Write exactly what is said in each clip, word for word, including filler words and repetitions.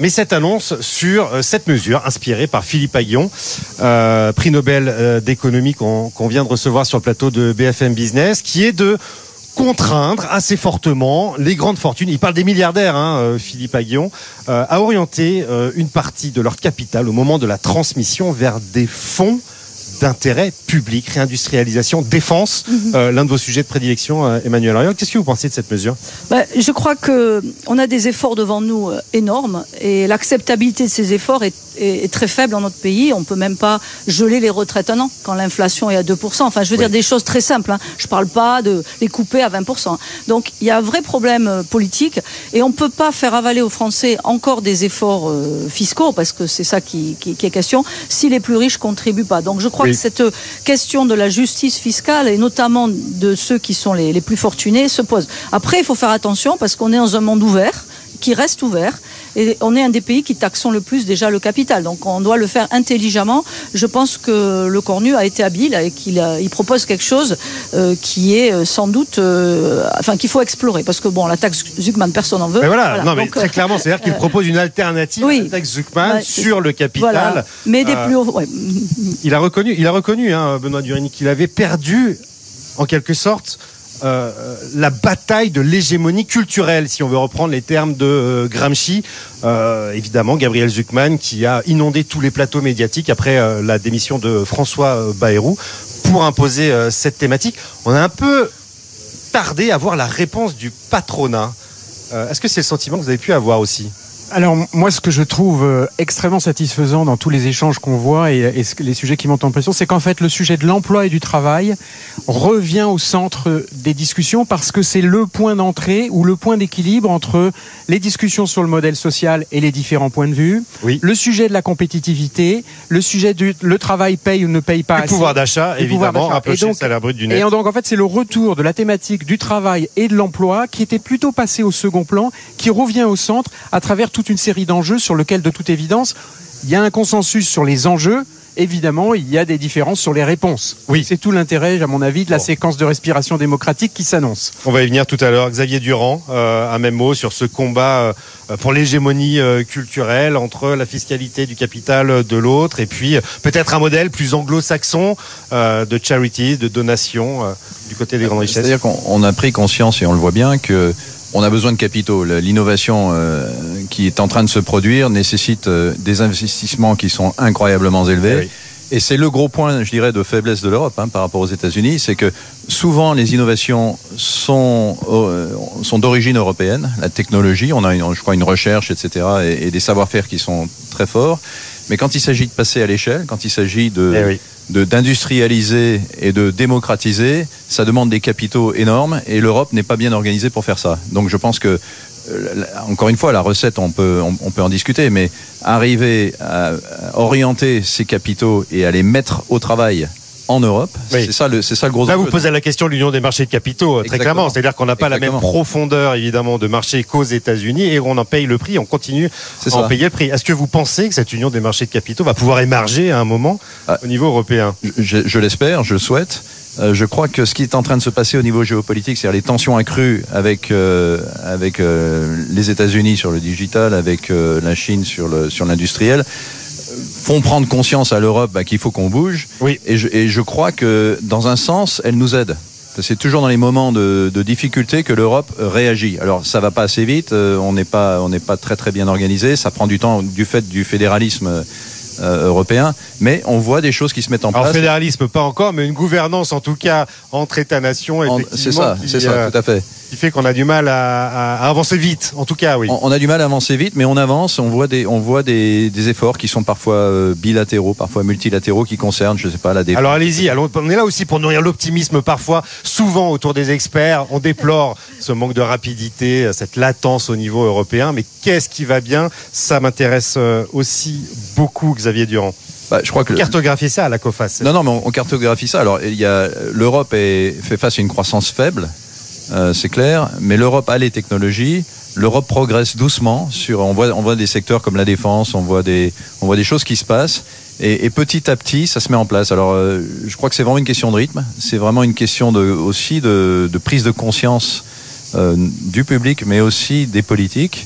mais cette annonce sur euh, cette mesure inspirée par Philippe Aghion, euh, prix Nobel euh, d'économie qu'on, qu'on vient de recevoir sur le plateau de B F M Business, qui est de contraindre assez fortement les grandes fortunes, il parle des milliardaires, hein, Philippe Aghion, euh, à orienter euh, une partie de leur capital au moment de la transmission vers des fonds d'intérêt public, réindustrialisation, défense, mm-hmm. euh, l'un de vos sujets de prédilection, euh, Emmanuelle Oriol. Qu'est-ce que vous pensez de cette mesure ? bah, Je crois qu'on a des efforts devant nous euh, énormes et l'acceptabilité de ces efforts est, est, est très faible dans notre pays. On ne peut même pas geler les retraites un an quand l'inflation est à deux pour cent. Enfin, je veux oui. dire des choses très simples. Hein. Je ne parle pas de les couper à vingt pour cent. Donc, il y a un vrai problème euh, politique et on ne peut pas faire avaler aux Français encore des efforts euh, fiscaux, parce que c'est ça qui, qui, qui est question, si les plus riches ne contribuent pas. Donc, je crois oui. que cette question de la justice fiscale, et notamment de ceux qui sont les, les plus fortunés, se pose. Après, il faut faire attention parce qu'on est dans un monde ouvert, qui reste ouvert, et on est un des pays qui taxons le plus déjà le capital. Donc on doit le faire intelligemment. Je pense que le Cornu a été habile et qu'il a, il propose quelque chose euh, qui est sans doute, euh, enfin qu'il faut explorer, parce que bon, la taxe Zuckman, personne n'en veut. Mais voilà, voilà. non mais donc, très clairement, c'est-à-dire qu'il euh, propose une alternative oui. à la taxe Zuckman ouais, sur le capital. Voilà. Mais des euh, plus hauts. Ouais. Il a reconnu, il a reconnu, hein, Benoît Durini, qu'il avait perdu, en quelque sorte, Euh, la bataille de l'hégémonie culturelle, si on veut reprendre les termes de euh, Gramsci. Euh, évidemment, Gabriel Zuckman, qui a inondé tous les plateaux médiatiques après euh, la démission de François euh, Bayrou pour imposer euh, cette thématique. On a un peu tardé à voir la réponse du patronat. Euh, est-ce que c'est le sentiment que vous avez pu avoir aussi ? Alors moi, ce que je trouve euh, extrêmement satisfaisant dans tous les échanges qu'on voit et, et ce, les sujets qui montent en pression, c'est qu'en fait le sujet de l'emploi et du travail revient au centre des discussions, parce que c'est le point d'entrée ou le point d'équilibre entre les discussions sur le modèle social et les différents points de vue, oui. le sujet de la compétitivité, le sujet du le travail paye ou ne paye pas, le assez, pouvoir d'achat, le évidemment, pouvoir d'achat. rapprocher le salaire brut du net. Et donc en fait c'est le retour de la thématique du travail et de l'emploi qui était plutôt passé au second plan, qui revient au centre à travers toute une série d'enjeux sur lesquels, de toute évidence, il y a un consensus sur les enjeux. Évidemment, il y a des différences sur les réponses. Oui. C'est tout l'intérêt, à mon avis, de la bon. séquence de respiration démocratique qui s'annonce. On va y venir tout à l'heure. Xavier Durand, euh, un même mot sur ce combat euh, pour l'hégémonie euh, culturelle entre la fiscalité du capital de l'autre et puis euh, peut-être un modèle plus anglo-saxon euh, de charities, de donations euh, du côté des grandes richesses. C'est-à-dire qu'on a pris conscience, et on le voit bien, que on a besoin de capitaux. L'innovation euh, qui est en train de se produire nécessite euh, des investissements qui sont incroyablement élevés. Oui. Et c'est le gros point, je dirais, de faiblesse de l'Europe hein, par rapport aux États-Unis, c'est que souvent les innovations sont euh, sont d'origine européenne. La technologie, on a, une, je crois, une recherche, et cetera, et, et des savoir-faire qui sont très forts. Mais quand il s'agit de passer à l'échelle, quand il s'agit de eh oui. De, d'industrialiser et de démocratiser, ça demande des capitaux énormes et l'Europe n'est pas bien organisée pour faire ça. Donc je pense que, euh, encore une fois, la recette, on peut, on, on peut en discuter, mais arriver à, à orienter ces capitaux et à les mettre au travail en Europe, oui. c'est ça le c'est ça le gros Là, enjeu. vous posez la question de l'union des marchés de capitaux, très Exactement. clairement. C'est-à-dire qu'on n'a pas Exactement. la même profondeur, évidemment, de marché qu'aux États-Unis et on en paye le prix, on continue c'est à ça. en payer le prix. Est-ce que vous pensez que cette union des marchés de capitaux va pouvoir émerger à un moment ah, au niveau européen ? Je, je l'espère, je le souhaite. Euh, je crois que ce qui est en train de se passer au niveau géopolitique, c'est-à-dire les tensions accrues avec euh, avec euh, les États-Unis sur le digital, avec euh, la Chine sur le sur l'industriel, font prendre conscience à l'Europe bah, qu'il faut qu'on bouge. Oui. Et, je, et je crois que, dans un sens, elle nous aide. C'est toujours dans les moments de, de difficulté que l'Europe réagit. Alors, ça va pas assez vite. Euh, on n'est pas, on n'est pas très très bien organisé. Ça prend du temps du fait du fédéralisme euh, européen. Mais on voit des choses qui se mettent en place. Alors, fédéralisme pas encore, mais une gouvernance en tout cas entre États-nations. Effectivement, c'est ça, qui, c'est ça, euh, tout à fait. Qui fait qu'on a du mal à, à, à avancer vite, en tout cas, oui. On, on a du mal à avancer vite, mais on avance. On voit des, on voit des, des efforts qui sont parfois euh, bilatéraux, parfois multilatéraux, qui concernent, je sais pas, la défense. Alors allez-y, allons, on est là aussi pour nourrir l'optimisme parfois. Souvent autour des experts, on déplore ce manque de rapidité, cette latence au niveau européen. Mais qu'est-ce qui va bien ? Ça m'intéresse aussi beaucoup, Xavier Durand. Bah, je crois que cartographier ça à la COFAS. Non, non, mais on, on cartographie ça. Alors, il y a l'Europe est, fait face à une croissance faible. Euh, c'est clair, mais l'Europe a les technologies. L'Europe progresse doucement. Sur, on voit, on voit des secteurs comme la défense, on voit des, on voit des choses qui se passent. Et, et petit à petit, ça se met en place. Alors, euh, je crois que c'est vraiment une question de rythme. C'est vraiment une question de, aussi de, de prise de conscience euh, du public, mais aussi des politiques.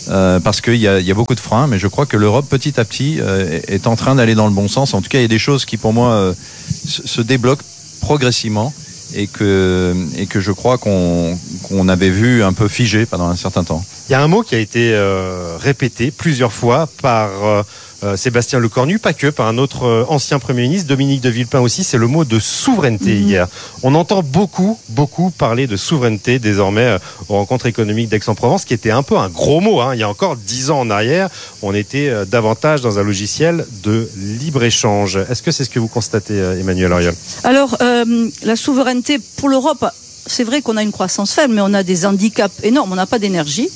euh, parce qu'il y a, il y a beaucoup de freins, mais je crois que l'Europe, petit à petit, euh, est en train d'aller dans le bon sens. En tout cas, il y a des choses qui, pour moi, euh, se débloquent progressivement et que, et que je crois qu'on, qu'on avait vu un peu figé pendant un certain temps. Il y a un mot qui a été euh, répété plusieurs fois par euh, euh, Sébastien Lecornu, pas que, par un autre euh, ancien Premier ministre, Dominique de Villepin aussi, c'est le mot de souveraineté mmh. hier. On entend beaucoup, beaucoup parler de souveraineté désormais euh, aux rencontres économiques d'Aix-en-Provence, qui était un peu un gros mot. Hein. Il y a encore dix ans en arrière, on était euh, davantage dans un logiciel de libre-échange. Est-ce que c'est ce que vous constatez, euh, Emmanuel Auriol ? Alors, euh, la souveraineté pour l'Europe, c'est vrai qu'on a une croissance faible, mais on a des handicaps énormes. On n'a pas d'énergie.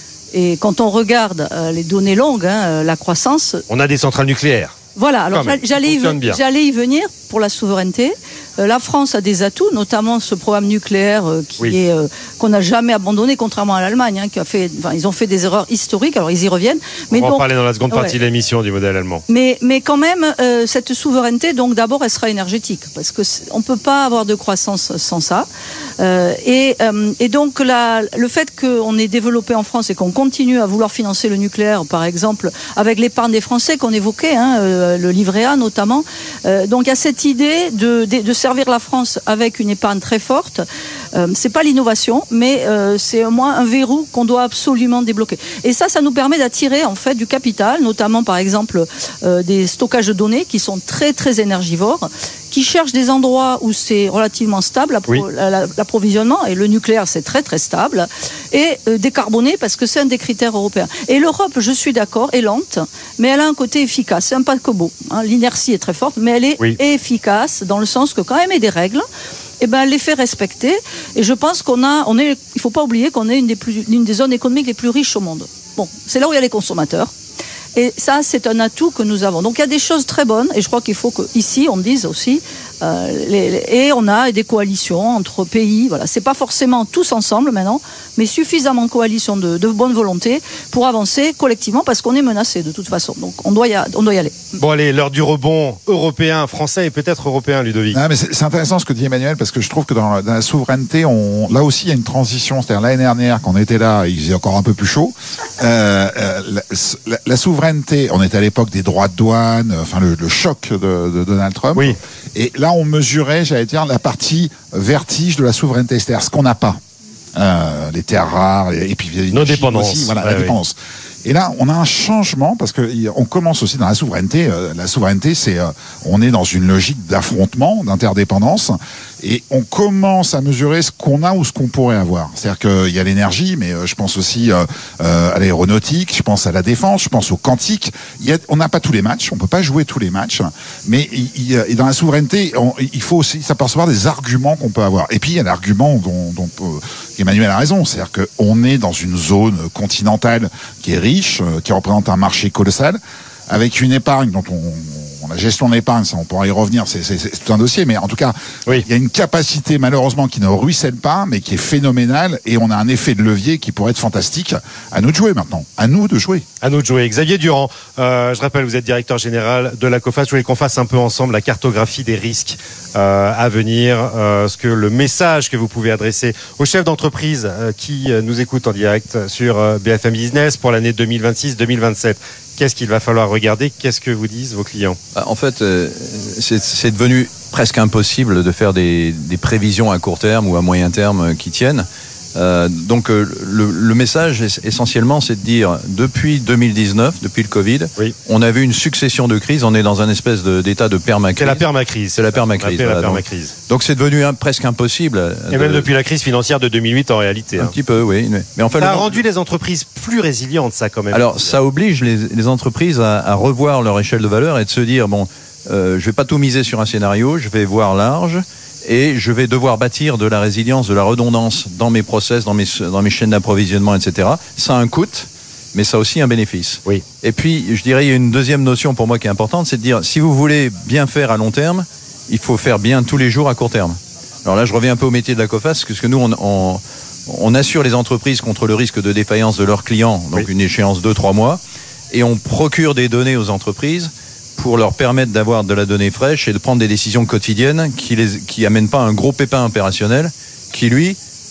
Et quand on regarde euh, les données longues, hein, euh, la croissance... On a des centrales nucléaires. Voilà, alors j'allais y, j'allais y venir pour la souveraineté. Euh, la France a des atouts, notamment ce programme nucléaire euh, qui oui. est euh, qu'on n'a jamais abandonné, contrairement à l'Allemagne, hein, qui a fait, enfin, ils ont fait des erreurs historiques. Alors ils y reviennent. Mais On va donc, en parler dans la seconde partie ouais. de l'émission du modèle allemand. Mais mais quand même, euh, cette souveraineté, donc d'abord, elle sera énergétique, parce que on peut pas avoir de croissance sans ça. Euh, et euh, et donc la, le fait qu'on ait développé en France et qu'on continue à vouloir financer le nucléaire, par exemple, avec l'épargne des Français qu'on évoquait, hein, euh, le livret A notamment. Euh, donc il y a cette idée de, de, de servir la France avec une épargne très forte. Euh, c'est pas l'innovation, mais euh, c'est au moins un verrou qu'on doit absolument débloquer. Et ça, ça nous permet d'attirer en fait du capital, notamment par exemple euh, des stockages de données qui sont très très énergivores, qui cherchent des endroits où c'est relativement stable l'appro- oui. l'approvisionnement, et le nucléaire c'est très très stable, et euh, décarboné parce que c'est un des critères européens. Et l'Europe, je suis d'accord, est lente, mais elle a un côté efficace, c'est un paquebot. Hein. L'inertie est très forte, mais elle est oui. efficace dans le sens que quand même il y a des règles, et ben elle les fait respecter. Et je pense qu'on a, on est, il faut pas oublier qu'on est une des plus, une des zones économiques les plus riches au monde. Bon, c'est là où il y a les consommateurs. Et ça, c'est un atout que nous avons. Donc il y a des choses très bonnes, et je crois qu'il faut qu'ici, on dise aussi, euh, les, les, et on a des coalitions entre pays, voilà, c'est pas forcément tous ensemble maintenant, mais suffisamment de coalitions de, de bonne volonté pour avancer collectivement, parce qu'on est menacé de toute façon. Donc on doit y, a, on doit y aller. Bon allez, l'heure du rebond européen, français et peut-être européen, Ludovic. Non, mais c'est, c'est intéressant ce que dit Emmanuel, parce que je trouve que dans la, dans la souveraineté, on, là aussi il y a une transition. C'est-à-dire l'année dernière, quand on était là, il faisait encore un peu plus chaud. Euh, euh, la, la, la souveraineté, on était à l'époque des droits de douane, enfin le, le choc de, de Donald Trump. Oui. Et là, on mesurait, j'allais dire, la partie vertige de la souveraineté, c'est-à-dire ce qu'on n'a pas. Euh, les terres rares, et puis nos dépendances. Aussi, voilà, ouais, la oui. dépendance. Et là, on a un changement, parce que on commence aussi dans la souveraineté. Euh, la souveraineté, c'est, euh, on est dans une logique d'affrontement, d'interdépendance, et on commence à mesurer ce qu'on a ou ce qu'on pourrait avoir. C'est-à-dire qu'il y a l'énergie, mais euh, je pense aussi euh, euh, à l'aéronautique, je pense à la défense, je pense au quantique. Il y a, on n'a pas tous les matchs, on peut pas jouer tous les matchs, mais il, il, et dans la souveraineté, on, il faut aussi s'apercevoir des arguments qu'on peut avoir. Et puis il y a l'argument dont, dont euh, Emmanuel a raison, c'est-à-dire qu'on est dans une zone continentale qui est riche, qui représente un marché colossal, avec une épargne dont on, on la gestion de l'épargne, ça on pourra y revenir, c'est, c'est, c'est tout un dossier, mais en tout cas, oui. il y a une capacité malheureusement qui ne ruisselle pas, mais qui est phénoménale, et on a un effet de levier qui pourrait être fantastique. À nous de jouer maintenant, à nous de jouer. À nous de jouer. Xavier Durand, euh, je rappelle, vous êtes directeur général de la COFAS. Je voulais qu'on fasse un peu ensemble la cartographie des risques euh, à venir, euh, ce que le message que vous pouvez adresser aux chefs d'entreprise euh, qui euh, nous écoutent en direct sur euh, B F M Business pour l'année deux mille vingt-six deux mille vingt-sept. Qu'est-ce qu'il va falloir regarder? Qu'est-ce que vous disent vos clients? En fait, euh, c'est, c'est devenu presque impossible de faire des, des prévisions à court terme ou à moyen terme qui tiennent. Euh, donc euh, le, le message essentiellement, c'est de dire depuis deux mille dix-neuf, depuis le Covid, oui. on a vu une succession de crises. On est dans un espèce de, d'état de permacrise. C'est la permacrise. C'est la permacrise. Voilà, la permacrise. Donc, donc c'est devenu un, presque impossible. Et de, même depuis la crise financière de deux mille huit en réalité. Un hein. petit peu, oui. Mais en fait, ça a le... rendu les entreprises plus résilientes, ça quand même. Alors ça oblige les, les entreprises à, à revoir leur échelle de valeur et de se dire bon, euh, je vais pas tout miser sur un scénario, je vais voir large. Et je vais devoir bâtir de la résilience, de la redondance dans mes process, dans mes, dans mes chaînes d'approvisionnement, et cetera. Ça a un coût, mais ça a aussi un bénéfice. Oui. Et puis, je dirais, il y a une deuxième notion pour moi qui est importante, c'est de dire, si vous voulez bien faire à long terme, il faut faire bien tous les jours à court terme. Alors là, je reviens un peu au métier de la COFAS, parce que nous, on, on, on assure les entreprises contre le risque de défaillance de leurs clients, donc oui. une échéance de trois mois, et on procure des données aux entreprises pour leur permettre d'avoir de la donnée fraîche et de prendre des décisions quotidiennes qui les qui amènent pas un gros pépin opérationnel qui lui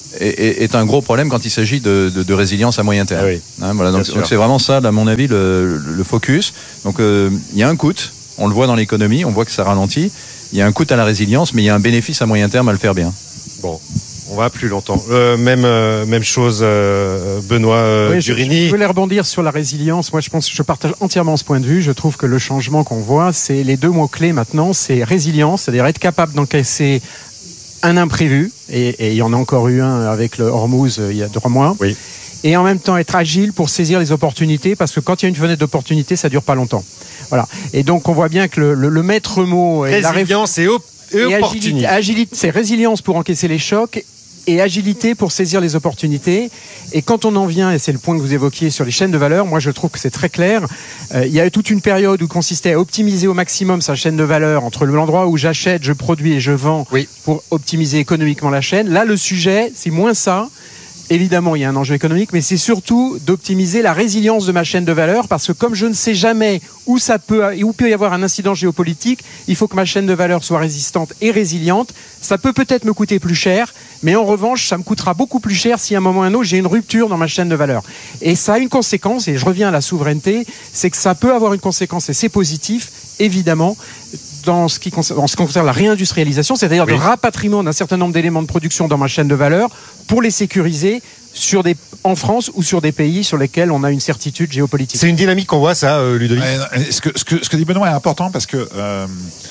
est, est un gros problème quand il s'agit de, de, de résilience à moyen terme. Ah oui. Hein, voilà, donc, donc c'est vraiment ça, à mon avis, le, le focus. Donc il euh, y a un coût, on le voit dans l'économie, on voit que ça ralentit. Il y a un coût à la résilience, mais il y a un bénéfice à moyen terme à le faire bien. Bon. On va plus longtemps. Euh, même euh, même chose, euh, Benoît euh, oui, Durini. Je, je voulais rebondir sur la résilience. Moi, je pense que je partage entièrement ce point de vue. Je trouve que le changement qu'on voit, c'est les deux mots clés maintenant, c'est résilience, c'est-à-dire être capable d'encaisser un imprévu. Et, et il y en a encore eu un avec le Hormuz euh, il y a trois mois. Oui. Et en même temps être agile pour saisir les opportunités, parce que quand il y a une fenêtre d'opportunité, ça dure pas longtemps. Voilà. Et donc on voit bien que le, le, le maître mot est la résilience et, op- et, et opportunité. Agilité, agilité, c'est résilience pour encaisser les chocs. Et agilité pour saisir les opportunités. Et quand on en vient, et c'est le point que vous évoquiez sur les chaînes de valeur, moi je trouve que c'est très clair. Euh, il y a eu toute une période où consistait à optimiser au maximum sa chaîne de valeur entre l'endroit où j'achète, je produis et je vends oui. pour optimiser économiquement la chaîne. Là, le sujet, c'est moins ça. Évidemment, il y a un enjeu économique, mais c'est surtout d'optimiser la résilience de ma chaîne de valeur, parce que comme je ne sais jamais où ça peut, où peut y avoir un incident géopolitique, il faut que ma chaîne de valeur soit résistante et résiliente. Ça peut peut-être me coûter plus cher, mais en revanche, ça me coûtera beaucoup plus cher si à un moment ou à un autre, j'ai une rupture dans ma chaîne de valeur. Et ça a une conséquence, et je reviens à la souveraineté, c'est que ça peut avoir une conséquence, et c'est positif, évidemment, dans ce qui concerne, en ce qui concerne la réindustrialisation, c'est-à-dire oui. le rapatriement d'un certain nombre d'éléments de production dans ma chaîne de valeur pour les sécuriser sur des, en France ou sur des pays sur lesquels on a une certitude géopolitique. C'est une dynamique qu'on voit, ça, euh, Ludovic. Euh, ce, que, ce, que, ce que dit Benoît est important parce que euh,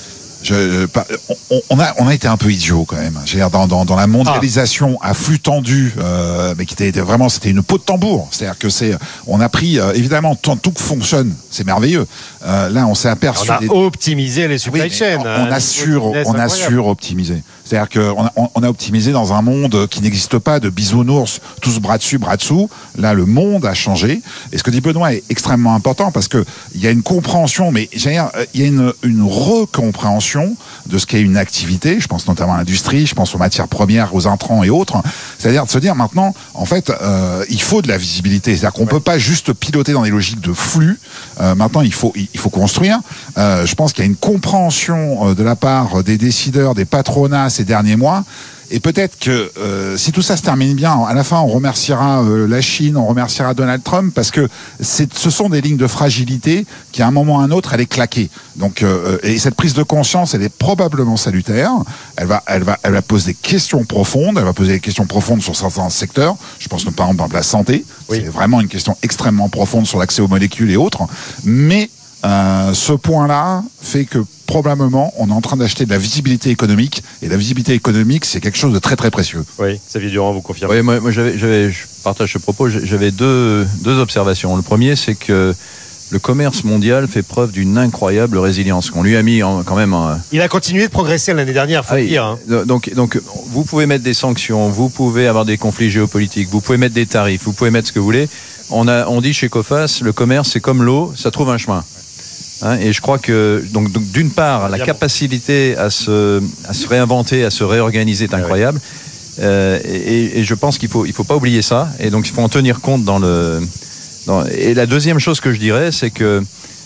je, on, on, a, on a été un peu idiots quand même. Je veux dire, dans, dans, dans la mondialisation ah. à flux tendu, euh, mais qui était, était vraiment, c'était une peau de tambour. C'est-à-dire que c'est, on a pris euh, évidemment tout, tout fonctionne, c'est merveilleux. Euh, là, on s'est aperçu. On a des... optimisé les supply oui, chains. On, hein, on a sur, on a sur-optimisé. C'est-à-dire qu'on a, on a optimisé dans un monde qui n'existe pas de bisounours, tous bras dessus, bras dessous. Là, le monde a changé. Et ce que dit Benoît est extrêmement important parce que il y a une compréhension, mais j'allais dire, il y a une, une recompréhension de ce qu'est une activité. Je pense notamment à l'industrie, je pense aux matières premières, aux intrants et autres. C'est-à-dire de se dire maintenant, en fait, euh, il faut de la visibilité. C'est-à-dire qu'on ouais. peut pas juste piloter dans des logiques de flux. Euh, maintenant, il faut, il faut construire. Euh, je pense qu'il y a une compréhension de la part des décideurs, des patronats ces derniers mois. Et peut-être que euh, si tout ça se termine bien, à la fin, on remerciera euh, la Chine, on remerciera Donald Trump, parce que c'est, ce sont des lignes de fragilité qui, à un moment ou à un autre, allaient claquer. Donc, euh, et cette prise de conscience, elle est probablement salutaire. Elle va, elle va, elle va poser des questions profondes. Elle va poser des questions profondes sur certains secteurs. Je pense notamment par exemple la santé. Oui. C'est vraiment une question extrêmement profonde sur l'accès aux molécules et autres. Mais euh, ce point-là fait que probablement, on est en train d'acheter de la visibilité économique, et la visibilité économique, c'est quelque chose de très très précieux. Oui, Xavier Durand, vous confirmez. Oui, moi, moi j'avais, j'avais, je partage ce propos. J'avais deux, deux observations. Le premier, c'est que le commerce mondial fait preuve d'une incroyable résilience qu'on lui a mis en, quand même. En... Il a continué de progresser l'année dernière, faut ah, dire. Hein. Donc, donc, vous pouvez mettre des sanctions, vous pouvez avoir des conflits géopolitiques, vous pouvez mettre des tarifs, vous pouvez mettre ce que vous voulez. On a, on dit chez Coface, le commerce c'est comme l'eau, ça trouve un chemin. Hein, et je crois que donc, donc d'une part la capacité à se à se réinventer, à se réorganiser est incroyable. Euh, et, et je pense qu'il faut il faut pas oublier ça. Et donc il faut en tenir compte dans le. Dans, et la deuxième chose que je dirais, c'est que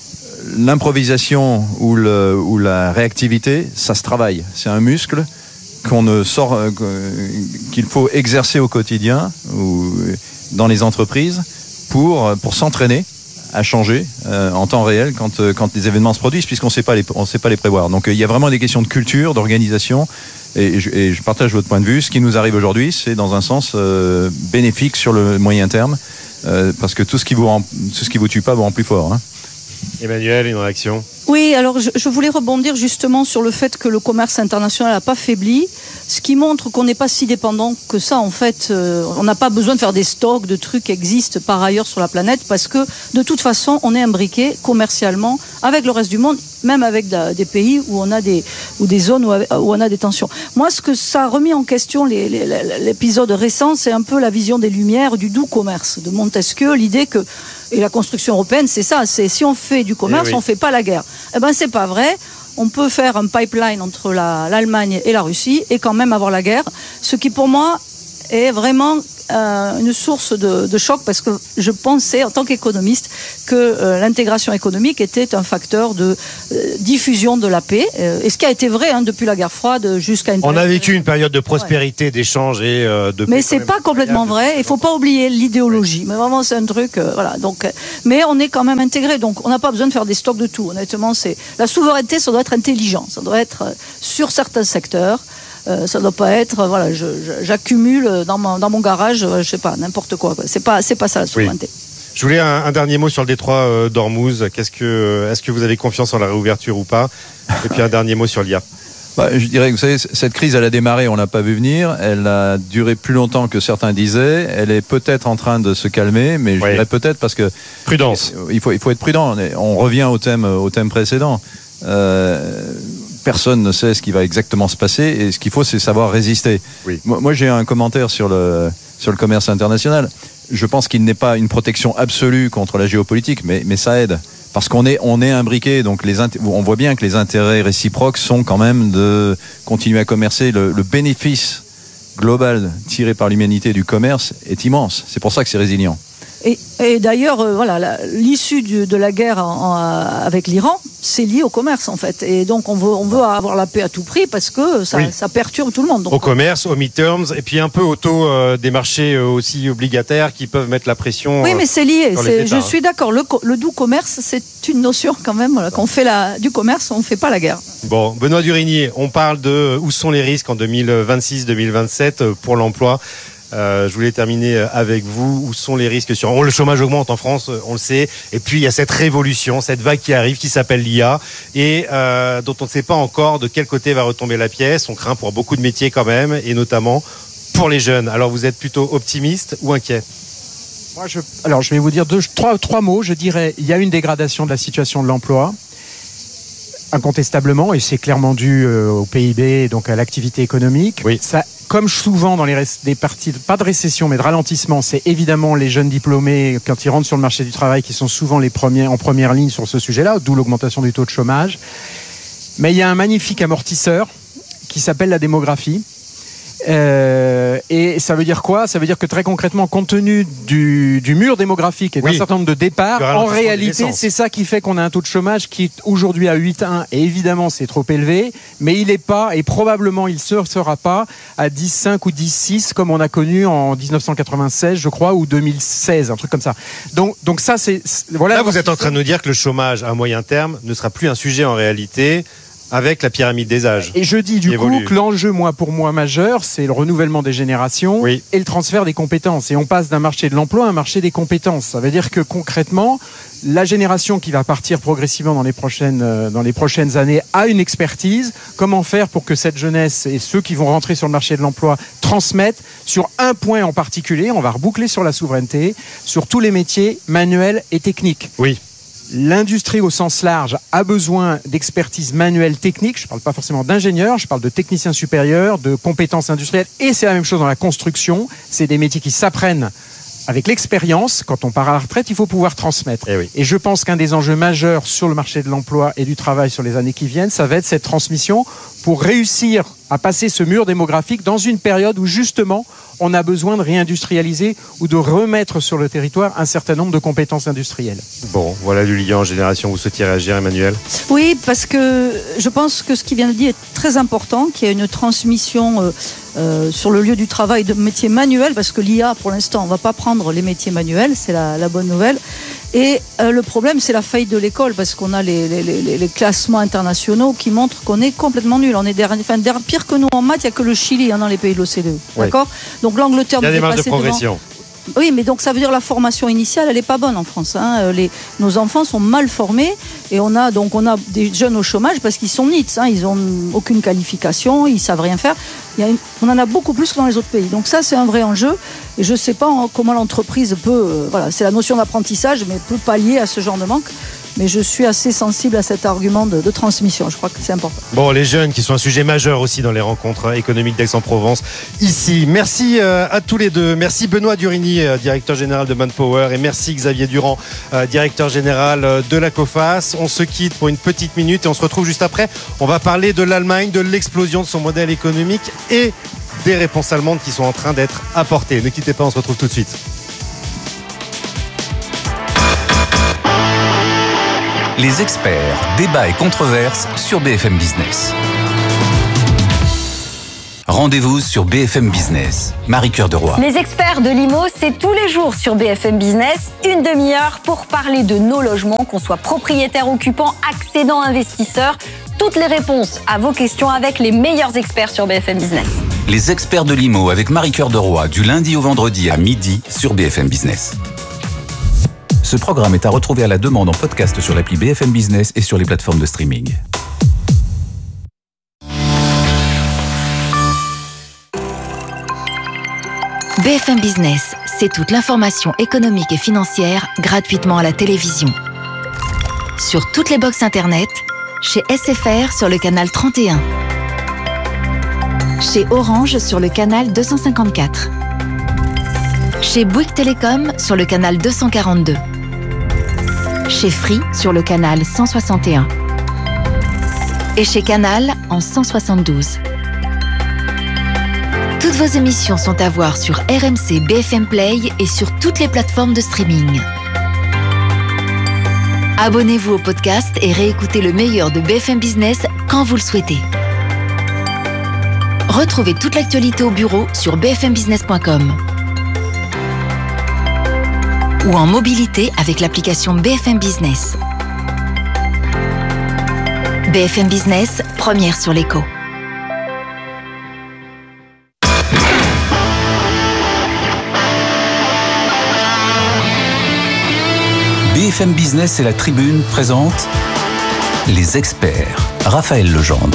l'improvisation ou le ou la réactivité, ça se travaille. C'est un muscle qu'on ne sort qu'il faut exercer au quotidien ou dans les entreprises pour pour s'entraîner à changer euh, en temps réel quand euh, quand les événements se produisent, puisqu'on sait pas les on sait pas les prévoir. Donc euh, il y a vraiment des questions de culture, d'organisation, et, et, je, et je partage votre point de vue. Ce qui nous arrive aujourd'hui, c'est dans un sens euh, bénéfique sur le moyen terme, euh, parce que tout ce qui vous rend, tout ce qui vous tue pas vous rend plus fort. Hein. Emmanuel, une réaction? Oui, alors je, je voulais rebondir justement sur le fait que le commerce international n'a pas faibli, ce qui montre qu'on n'est pas si dépendant que ça. En fait, euh, on n'a pas besoin de faire des stocks de trucs qui existent par ailleurs sur la planète, parce que de toute façon, on est imbriqué commercialement avec le reste du monde, même avec da, des pays où on a des ou des zones où, où on a des tensions. Moi, ce que ça a remis en question les, les, l'épisode récent, c'est un peu la vision des Lumières du doux commerce de Montesquieu, l'idée que et la construction européenne, c'est ça, c'est si on fait du commerce, eh oui. on fait pas la guerre. Eh ben c'est pas vrai. On peut faire un pipeline entre la, l'Allemagne et la Russie et quand même avoir la guerre, ce qui pour moi est vraiment euh, une source de, de choc parce que je pensais, en tant qu'économiste, que euh, l'intégration économique était un facteur de euh, diffusion de la paix. Euh, et ce qui a été vrai hein, depuis la guerre froide jusqu'à une. On a vécu une période de prospérité, ouais. d'échange et euh, de. Mais c'est pas complètement vrai. Il faut pas oublier l'idéologie. Oui. Mais vraiment, c'est un truc. Euh, voilà. Donc, euh, mais on est quand même intégré. Donc, on n'a pas besoin de faire des stocks de tout. Honnêtement, c'est la souveraineté. Ça doit être intelligent. Ça doit être euh, sur certains secteurs. Euh, ça doit pas être, euh, voilà, je, je, j'accumule dans mon, dans mon garage, euh, je sais pas, n'importe quoi, quoi. C'est pas, c'est pas ça la souveraineté. Oui. Je voulais un, un dernier mot sur le détroit euh, d'Ormuz. Qu'est-ce que, est-ce que vous avez confiance en la réouverture ou pas? Et puis un dernier mot sur l'I A. Bah, je dirais que vous savez, cette crise, elle a démarré, on l'a pas vu venir. Elle a duré plus longtemps que certains disaient. Elle est peut-être en train de se calmer, mais je oui. dirais peut-être parce que prudence. Il faut, il faut être prudent. On revient au thème, au thème précédent. Euh, Personne ne sait ce qui va exactement se passer et ce qu'il faut, c'est savoir résister. Oui. Moi, moi, j'ai un commentaire sur le, sur le commerce international. Je pense qu'il n'est pas une protection absolue contre la géopolitique, mais, mais ça aide. Parce qu'on est, on est imbriqué, donc les, on voit bien que les intérêts réciproques sont quand même de continuer à commercer. Le, le bénéfice global tiré par l'humanité du commerce est immense. C'est pour ça que c'est résilient. Et, et d'ailleurs, euh, voilà, la, l'issue du, de la guerre en, en, avec l'Iran, c'est lié au commerce en fait. Et donc on veut, on veut avoir la paix à tout prix parce que ça, oui. ça perturbe tout le monde. Donc, au commerce, aux midterms, et puis un peu au taux euh, des marchés euh, aussi obligataires qui peuvent mettre la pression. Oui, mais c'est lié. Euh, c'est, je suis d'accord. Le, le doux commerce, c'est une notion quand même. Voilà, qu'on fait la, du commerce, on ne fait pas la guerre. Bon, Benoît Durigny, on parle de où sont les risques en deux mille vingt-six deux mille vingt-sept pour l'emploi. Euh, je voulais terminer avec vous. Où sont les risques sur... Le chômage augmente en France, on le sait. Et puis, il y a cette révolution, cette vague qui arrive, qui s'appelle l'I A, et euh, dont on ne sait pas encore de quel côté va retomber la pièce. On craint pour beaucoup de métiers quand même, et notamment pour les jeunes. Alors, vous êtes plutôt optimiste ou inquiet? Moi, je... Alors, je vais vous dire deux, trois, trois mots. Je dirais, il y a une dégradation de la situation de l'emploi. Incontestablement, et c'est clairement dû euh, au P I B, donc à l'activité économique. Oui. Ça, comme souvent dans les res- des parties, pas de récession, mais de ralentissement, c'est évidemment les jeunes diplômés, quand ils rentrent sur le marché du travail, qui sont souvent les premiers, en première ligne sur ce sujet-là, d'où l'augmentation du taux de chômage. Mais il y a un magnifique amortisseur qui s'appelle la démographie. Euh, et ça veut dire quoi? Ça veut dire que très concrètement, compte tenu du, du mur démographique et d'un oui. certain nombre de départs, en réalité, c'est ça qui fait qu'on a un taux de chômage qui est aujourd'hui à huit virgule un. Et évidemment, c'est trop élevé, mais il n'est pas, et probablement il ne sera pas, à dix virgule cinq ou dix virgule six comme on a connu en dix-neuf cent quatre-vingt-seize, je crois, ou deux mille seize, un truc comme ça. Donc, donc ça, c'est... Voilà. Là, vous êtes en train de nous dire que le chômage à moyen terme ne sera plus un sujet en réalité avec la pyramide des âges. Et je dis du coup que l'enjeu, moi, pour moi, majeur, c'est le renouvellement des générations oui. et le transfert des compétences. Et on passe d'un marché de l'emploi à un marché des compétences. Ça veut dire que concrètement, la génération qui va partir progressivement dans les prochaines, euh, dans les prochaines années a une expertise. Comment faire pour que cette jeunesse et ceux qui vont rentrer sur le marché de l'emploi transmettent sur un point en particulier? On va reboucler sur la souveraineté, sur tous les métiers manuels et techniques. Oui. L'industrie au sens large a besoin d'expertise manuelle technique. Je ne parle pas forcément d'ingénieurs, je parle de techniciens supérieurs, de compétences industrielles. Et c'est la même chose dans la construction. C'est des métiers qui s'apprennent avec l'expérience. Quand on part à la retraite, il faut pouvoir transmettre. Et, oui. et je pense qu'un des enjeux majeurs sur le marché de l'emploi et du travail sur les années qui viennent, ça va être cette transmission pour réussir à passer ce mur démographique dans une période où justement on a besoin de réindustrialiser ou de remettre sur le territoire un certain nombre de compétences industrielles. Bon, voilà du lien en génération. Vous souhaitiez réagir, Emmanuel? Oui, parce que je pense que ce qui vient de dire est très important, qu'il y a une transmission euh, euh, sur le lieu du travail de métiers manuels, parce que l'I A, pour l'instant, on ne va pas prendre les métiers manuels, c'est la, la bonne nouvelle. Et euh, le problème, c'est la faillite de l'école, parce qu'on a les, les, les, les classements internationaux qui montrent qu'on est complètement nul. On est derrière, enfin, derrière, pire que nous en maths, il n'y a que le Chili hein, dans les pays de l'O C D E. Oui. D'accord ? Donc l'Angleterre il y a des marges de devant. progression. Oui, mais donc ça veut dire la formation initiale, elle n'est pas bonne en France. Hein. Les, nos enfants sont mal formés et on a donc on a des jeunes au chômage parce qu'ils sont nits, hein. Ils n'ont aucune qualification, ils savent rien faire. Il y a une, on en a beaucoup plus que dans les autres pays. Donc ça, c'est un vrai enjeu. Et je ne sais pas hein, comment l'entreprise peut, euh, voilà, c'est la notion d'apprentissage, mais peut pallier à ce genre de manque. Mais je suis assez sensible à cet argument de, de transmission. Je crois que c'est important. Bon, les jeunes qui sont un sujet majeur aussi dans les rencontres économiques d'Aix-en-Provence. Ici, merci euh, à tous les deux. Merci Benoît Durigny, euh, directeur général de Manpower, et merci Xavier Durand, euh, directeur général euh, de la COFAS. On se quitte pour une petite minute et on se retrouve juste après. On va parler de l'Allemagne, de l'explosion de son modèle économique et des réponses allemandes qui sont en train d'être apportées. Ne quittez pas, on se retrouve tout de suite. Les experts, débats et controverses sur B F M Business. Rendez-vous sur B F M Business. Marie-Cœur de Roy. Les experts de l'I M O, c'est tous les jours sur B F M Business, une demi-heure pour parler de nos logements, qu'on soit propriétaire, occupant, accédant, investisseur. Toutes les réponses à vos questions avec les meilleurs experts sur B F M Business. Les experts de l'I M O avec Marie-Cœur de Roy, du lundi au vendredi à midi sur B F M Business. Ce programme est à retrouver à la demande en podcast sur l'appli B F M Business et sur les plateformes de streaming. B F M Business, c'est toute l'information économique et financière gratuitement à la télévision. Sur toutes les box internet, chez S F R sur le canal trente et un, chez Orange sur le canal deux cent cinquante-quatre, chez Bouygues Télécom sur le canal deux cent quarante-deux, chez Free sur le canal cent soixante et un et chez Canal en cent soixante-douze. Toutes vos émissions sont à voir sur R M C B F M Play et sur toutes les plateformes de streaming. Abonnez-vous au podcast et réécoutez le meilleur de B F M Business quand vous le souhaitez. Retrouvez toute l'actualité au bureau sur b f m business point com ou en mobilité avec l'application B F M Business. B F M Business, première sur l'écho. B F M Business et la Tribune présente Les experts. Raphaël Legendre.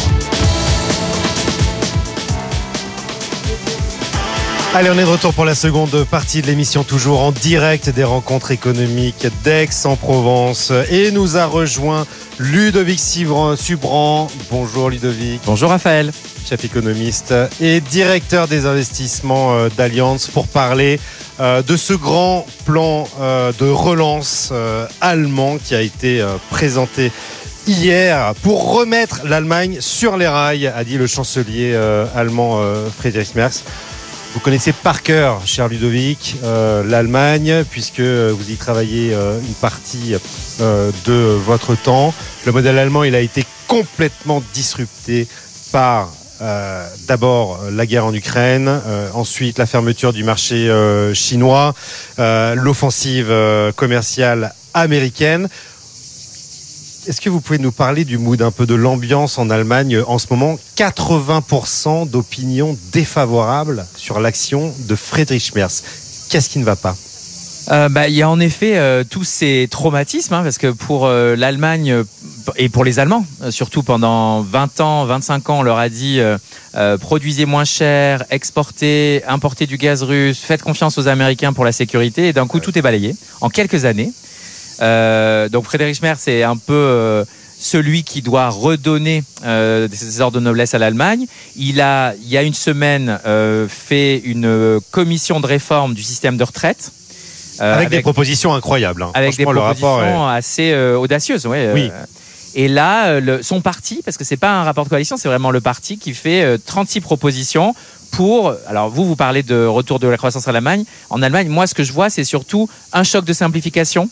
Allez, on est de retour pour la seconde partie de l'émission, toujours en direct des rencontres économiques d'Aix-en-Provence. Et nous a rejoint Ludovic Subran. Bonjour Ludovic. Bonjour Raphaël. Chef économiste et directeur des investissements d'Allianz pour parler de ce grand plan de relance allemand qui a été présenté hier pour remettre l'Allemagne sur les rails, a dit le chancelier allemand Friedrich Merz. Vous connaissez par cœur, cher Ludovic, euh, l'Allemagne, puisque vous y travaillez euh, une partie euh, de votre temps. Le modèle allemand, il a été complètement disrupté par euh, d'abord la guerre en Ukraine, euh, ensuite la fermeture du marché euh, chinois, euh, l'offensive euh, commerciale américaine. Est-ce que vous pouvez nous parler du mood, un peu de l'ambiance en Allemagne en ce moment? quatre-vingts pour cent d'opinions défavorables sur l'action de Friedrich Merz. Qu'est-ce qui ne va pas? Euh, bah, il y a en effet euh, tous ces traumatismes, hein, parce que pour euh, l'Allemagne euh, et pour les Allemands, euh, surtout pendant vingt ans, vingt-cinq ans, on leur a dit euh, euh, produisez moins cher, exportez, importez du gaz russe, faites confiance aux Américains pour la sécurité, et d'un coup, ouais. tout est balayé en quelques années. Euh, donc Friedrich Merz c'est un peu euh, celui qui doit redonner euh, des ordres de noblesse à l'Allemagne. Il a, il y a une semaine, euh, fait une commission de réforme du système de retraite. Euh, avec, avec des propositions incroyables. Hein. Avec des propositions est... assez euh, audacieuses. Ouais, oui. Euh, et là, le, son parti, parce que c'est pas un rapport de coalition, c'est vraiment le parti qui fait euh, trente-six propositions pour... Alors vous, vous parlez de retour de la croissance à l'Allemagne. En Allemagne, moi, ce que je vois, c'est surtout un choc de simplification.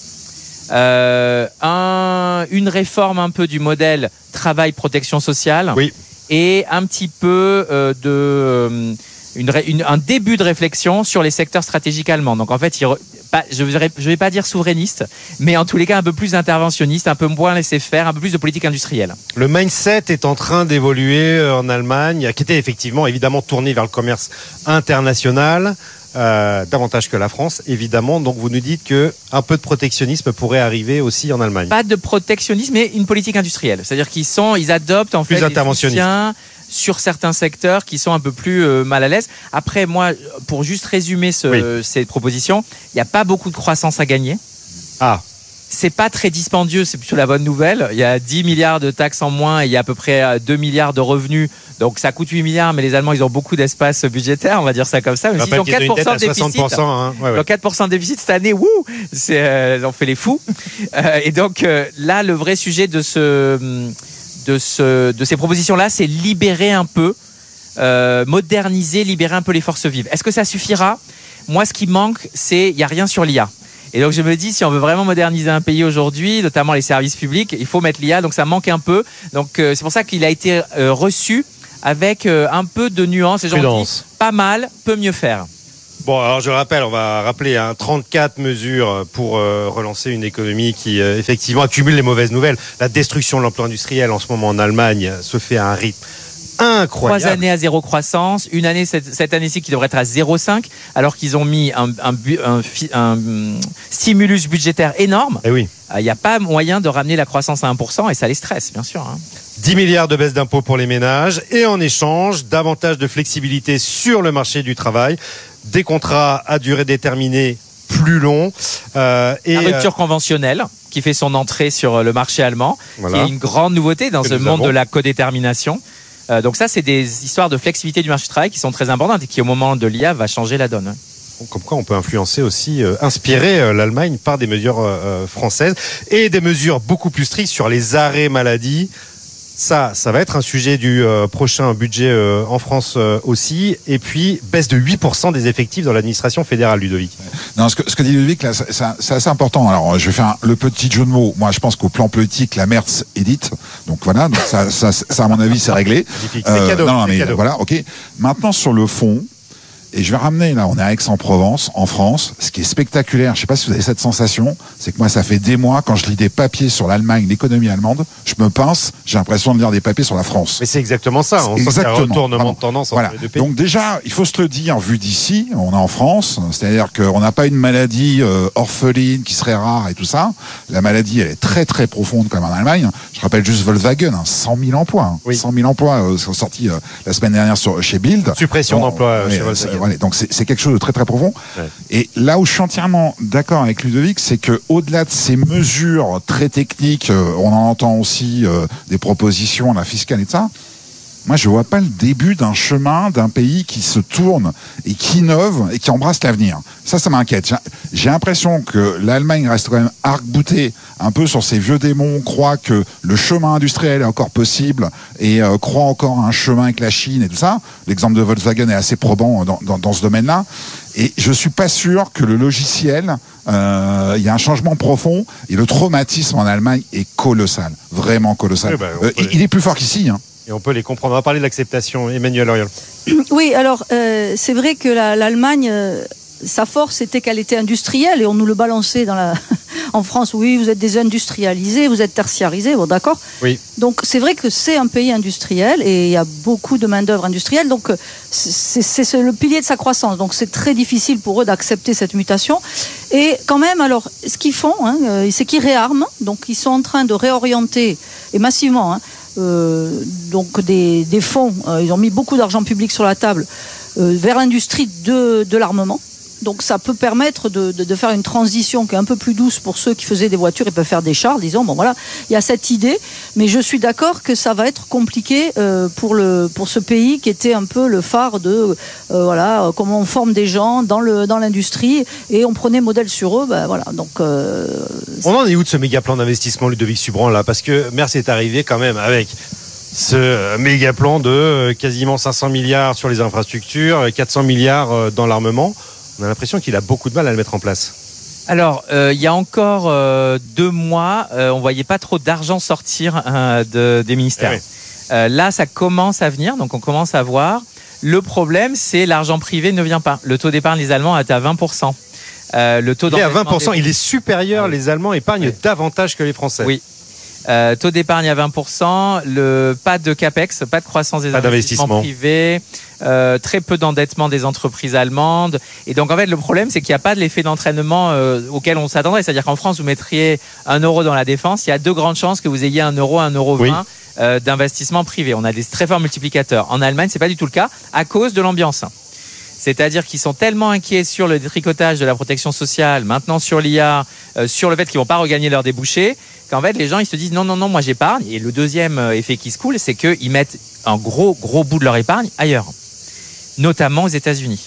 Euh, un, une réforme un peu du modèle travail-protection sociale, oui. et un petit peu euh, de euh, une, une, un début de réflexion sur les secteurs stratégiques allemands. Donc en fait, il, pas, je ne vais pas dire souverainiste, mais en tous les cas un peu plus interventionniste, un peu moins laisser faire, un peu plus de politique industrielle. Le mindset est en train d'évoluer en Allemagne, qui était effectivement évidemment tourné vers le commerce international. Euh, davantage que la France, évidemment. Donc vous nous dites que un peu de protectionnisme pourrait arriver aussi en Allemagne. Pas de protectionnisme, mais une politique industrielle. C'est-à-dire qu'ils sont, ils adoptent en plus fait des soutiens sur certains secteurs qui sont un peu plus euh, mal à l'aise. Après, moi, pour juste résumer ce, oui. ces propositions, il n'y a pas beaucoup de croissance à gagner. Ah. C'est pas très dispendieux, c'est plutôt la bonne nouvelle. Il y a dix milliards de taxes en moins et il y a à peu près deux milliards de revenus. Donc ça coûte huit milliards, mais les Allemands, ils ont beaucoup d'espace budgétaire, on va dire ça comme ça. Même s'ils ont quatre pour cent de déficit. Hein. Ouais, ouais. Donc quatre pour cent de déficit cette année, wouh, c'est, euh, on fait les fous. euh, et donc euh, là, le vrai sujet de, ce, de, ce, de ces propositions-là, c'est libérer un peu euh, moderniser, libérer un peu les forces vives. Est-ce que ça suffira ? Moi, ce qui manque, c'est il n'y a rien sur l'I A. Et donc je me dis, si on veut vraiment moderniser un pays aujourd'hui, notamment les services publics, il faut mettre l'I A, donc ça manque un peu. Donc euh, c'est pour ça qu'il a été euh, reçu avec euh, un peu de nuance. Et j'en dis, pas mal, peut mieux faire. Bon, alors je rappelle, on va rappeler hein, trente-quatre mesures pour euh, relancer une économie qui euh, effectivement accumule les mauvaises nouvelles. La destruction de l'emploi industriel en ce moment en Allemagne se fait à un rythme incroyable. Trois années à zéro croissance, une année cette, cette année-ci qui devrait être à zéro virgule cinq, alors qu'ils ont mis un, un, un, un, un stimulus budgétaire énorme. Eh oui. Il n'y a pas moyen de ramener la croissance à un pour cent et ça les stresse, bien sûr. Hein. dix milliards de baisse d'impôts pour les ménages et en échange, davantage de flexibilité sur le marché du travail, des contrats à durée déterminée plus longs. Euh, et la rupture euh, conventionnelle qui fait son entrée sur le marché allemand, voilà. Qui est une grande nouveauté dans ce monde avons. de la codétermination. Euh, donc ça, c'est des histoires de flexibilité du marché du travail qui sont très importantes et qui, au moment de l'I A, va changer la donne. Comme quoi, on peut influencer aussi, euh, inspirer euh, l'Allemagne par des mesures euh, françaises et des mesures beaucoup plus strictes sur les arrêts maladie. Ça, ça va être un sujet du euh, prochain budget euh, en France euh, aussi. Et puis, baisse de huit pour cent des effectifs dans l'administration fédérale, Ludovic. Non, ce que, ce que dit Ludovic, là, c'est, c'est assez important. Alors, je vais faire un, le petit jeu de mots. Moi, je pense qu'au plan politique, la Merz édite. Donc voilà, donc ça, ça, ça, à mon avis, c'est réglé. C'est euh, cadeau. Non, non, c'est mais cadeau. Voilà, ok. Maintenant, sur le fond, et je vais ramener, là, on est à Aix-en-Provence, en France. Ce qui est spectaculaire, je sais pas si vous avez cette sensation, c'est que moi, ça fait des mois, quand je lis des papiers sur l'Allemagne, l'économie allemande, je me pince, j'ai l'impression de lire des papiers sur la France. Mais c'est exactement ça. On sent qu'il y a un retournement Pardon. de tendance entre voilà. les deux pays. Donc déjà, il faut se le dire, vu d'ici, on est en France, c'est-à-dire qu'on n'a pas une maladie euh, orpheline qui serait rare et tout ça. La maladie, elle est très très profonde comme en Allemagne. Je rappelle juste Volkswagen, hein, cent mille emplois. Hein, oui. cent mille emplois euh, sont sortis euh, la semaine dernière sur, chez Bild. Suppression bon, d'emplois euh, chez Volkswagen. Voilà, donc c'est, c'est quelque chose de très très profond. Ouais. Et là où je suis entièrement d'accord avec Ludovic, c'est que au-delà de ces mesures très techniques, euh, on en entend aussi euh, des propositions, la fiscale et tout ça. Moi, je vois pas le début d'un chemin d'un pays qui se tourne et qui innove et qui embrasse l'avenir. Ça, ça m'inquiète. J'ai, j'ai l'impression que l'Allemagne reste quand même arc-boutée un peu sur ses vieux démons, croit que le chemin industriel est encore possible et euh, croit encore à un chemin avec la Chine et tout ça. L'exemple de Volkswagen est assez probant dans, dans, dans ce domaine-là. Et je suis pas sûr que le logiciel, euh, il y a un changement profond et le traumatisme en Allemagne est colossal, vraiment colossal. Oui, bah, euh, il, il est plus fort qu'ici, hein. Et on peut les comprendre. On va parler de l'acceptation. Emmanuel Oriol. Oui, alors euh, c'est vrai que la, l'Allemagne, euh, sa force c'était qu'elle était industrielle et on nous le balançait dans la... en France. Oui, vous êtes désindustrialisés, vous êtes tertiarisés, bon d'accord. Oui. Donc c'est vrai que c'est un pays industriel et il y a beaucoup de main-d'œuvre industrielle. Donc c'est, c'est, c'est le pilier de sa croissance. Donc c'est très difficile pour eux d'accepter cette mutation. Et quand même, alors ce qu'ils font, hein, c'est qu'ils réarment. Donc ils sont en train de réorienter et massivement. Hein, Euh, donc des, des fonds, euh, ils ont mis beaucoup d'argent public sur la table euh, vers l'industrie de, de l'armement. Donc ça peut permettre de, de, de faire une transition qui est un peu plus douce pour ceux qui faisaient des voitures et peuvent faire des chars, disons. Bon voilà, il y a cette idée, mais je suis d'accord que ça va être compliqué euh, pour, le, pour ce pays qui était un peu le phare de euh, voilà, comment on forme des gens dans, le, dans l'industrie et on prenait modèle sur eux. Ben, voilà, donc, euh, on en est où de ce méga plan d'investissement, Ludovic Subran, là ? Parce que Merz est arrivé quand même avec ce méga plan de quasiment cinq cents milliards sur les infrastructures, quatre cents milliards dans l'armement. On a l'impression qu'il a beaucoup de mal à le mettre en place. Alors, euh, il y a encore euh, deux mois, euh, on voyait pas trop d'argent sortir euh, de, des ministères. Eh oui. euh, là, ça commence à venir, donc on commence à voir. Le problème, c'est l'argent privé ne vient pas. Le taux d'épargne des Allemands est à vingt pour cent. Euh, le taux il est à vingt pour cent, des... il est supérieur. Ah oui. Les Allemands épargnent oui. davantage que les Français. Oui. Euh, taux d'épargne à vingt pour cent, le, pas de capex, pas de croissance des pas investissements privés, euh, très peu d'endettement des entreprises allemandes. Et donc en fait le problème c'est qu'il n'y a pas de l'effet d'entraînement euh, auquel on s'attendrait. C'est-à-dire qu'en France vous mettriez un euro dans la défense, il y a deux grandes chances que vous ayez un euro, un euro vingt oui. euh, d'investissement privé. On a des très forts multiplicateurs. En Allemagne c'est pas du tout le cas à cause de l'ambiance. C'est-à-dire qu'ils sont tellement inquiets sur le détricotage de la protection sociale, maintenant sur l'I A, euh, sur le fait qu'ils vont pas regagner leurs débouchés, qu'en fait les gens ils se disent non non non moi j'épargne. Et le deuxième effet qui se coule c'est qu'ils mettent un gros gros bout de leur épargne ailleurs, notamment aux États-Unis.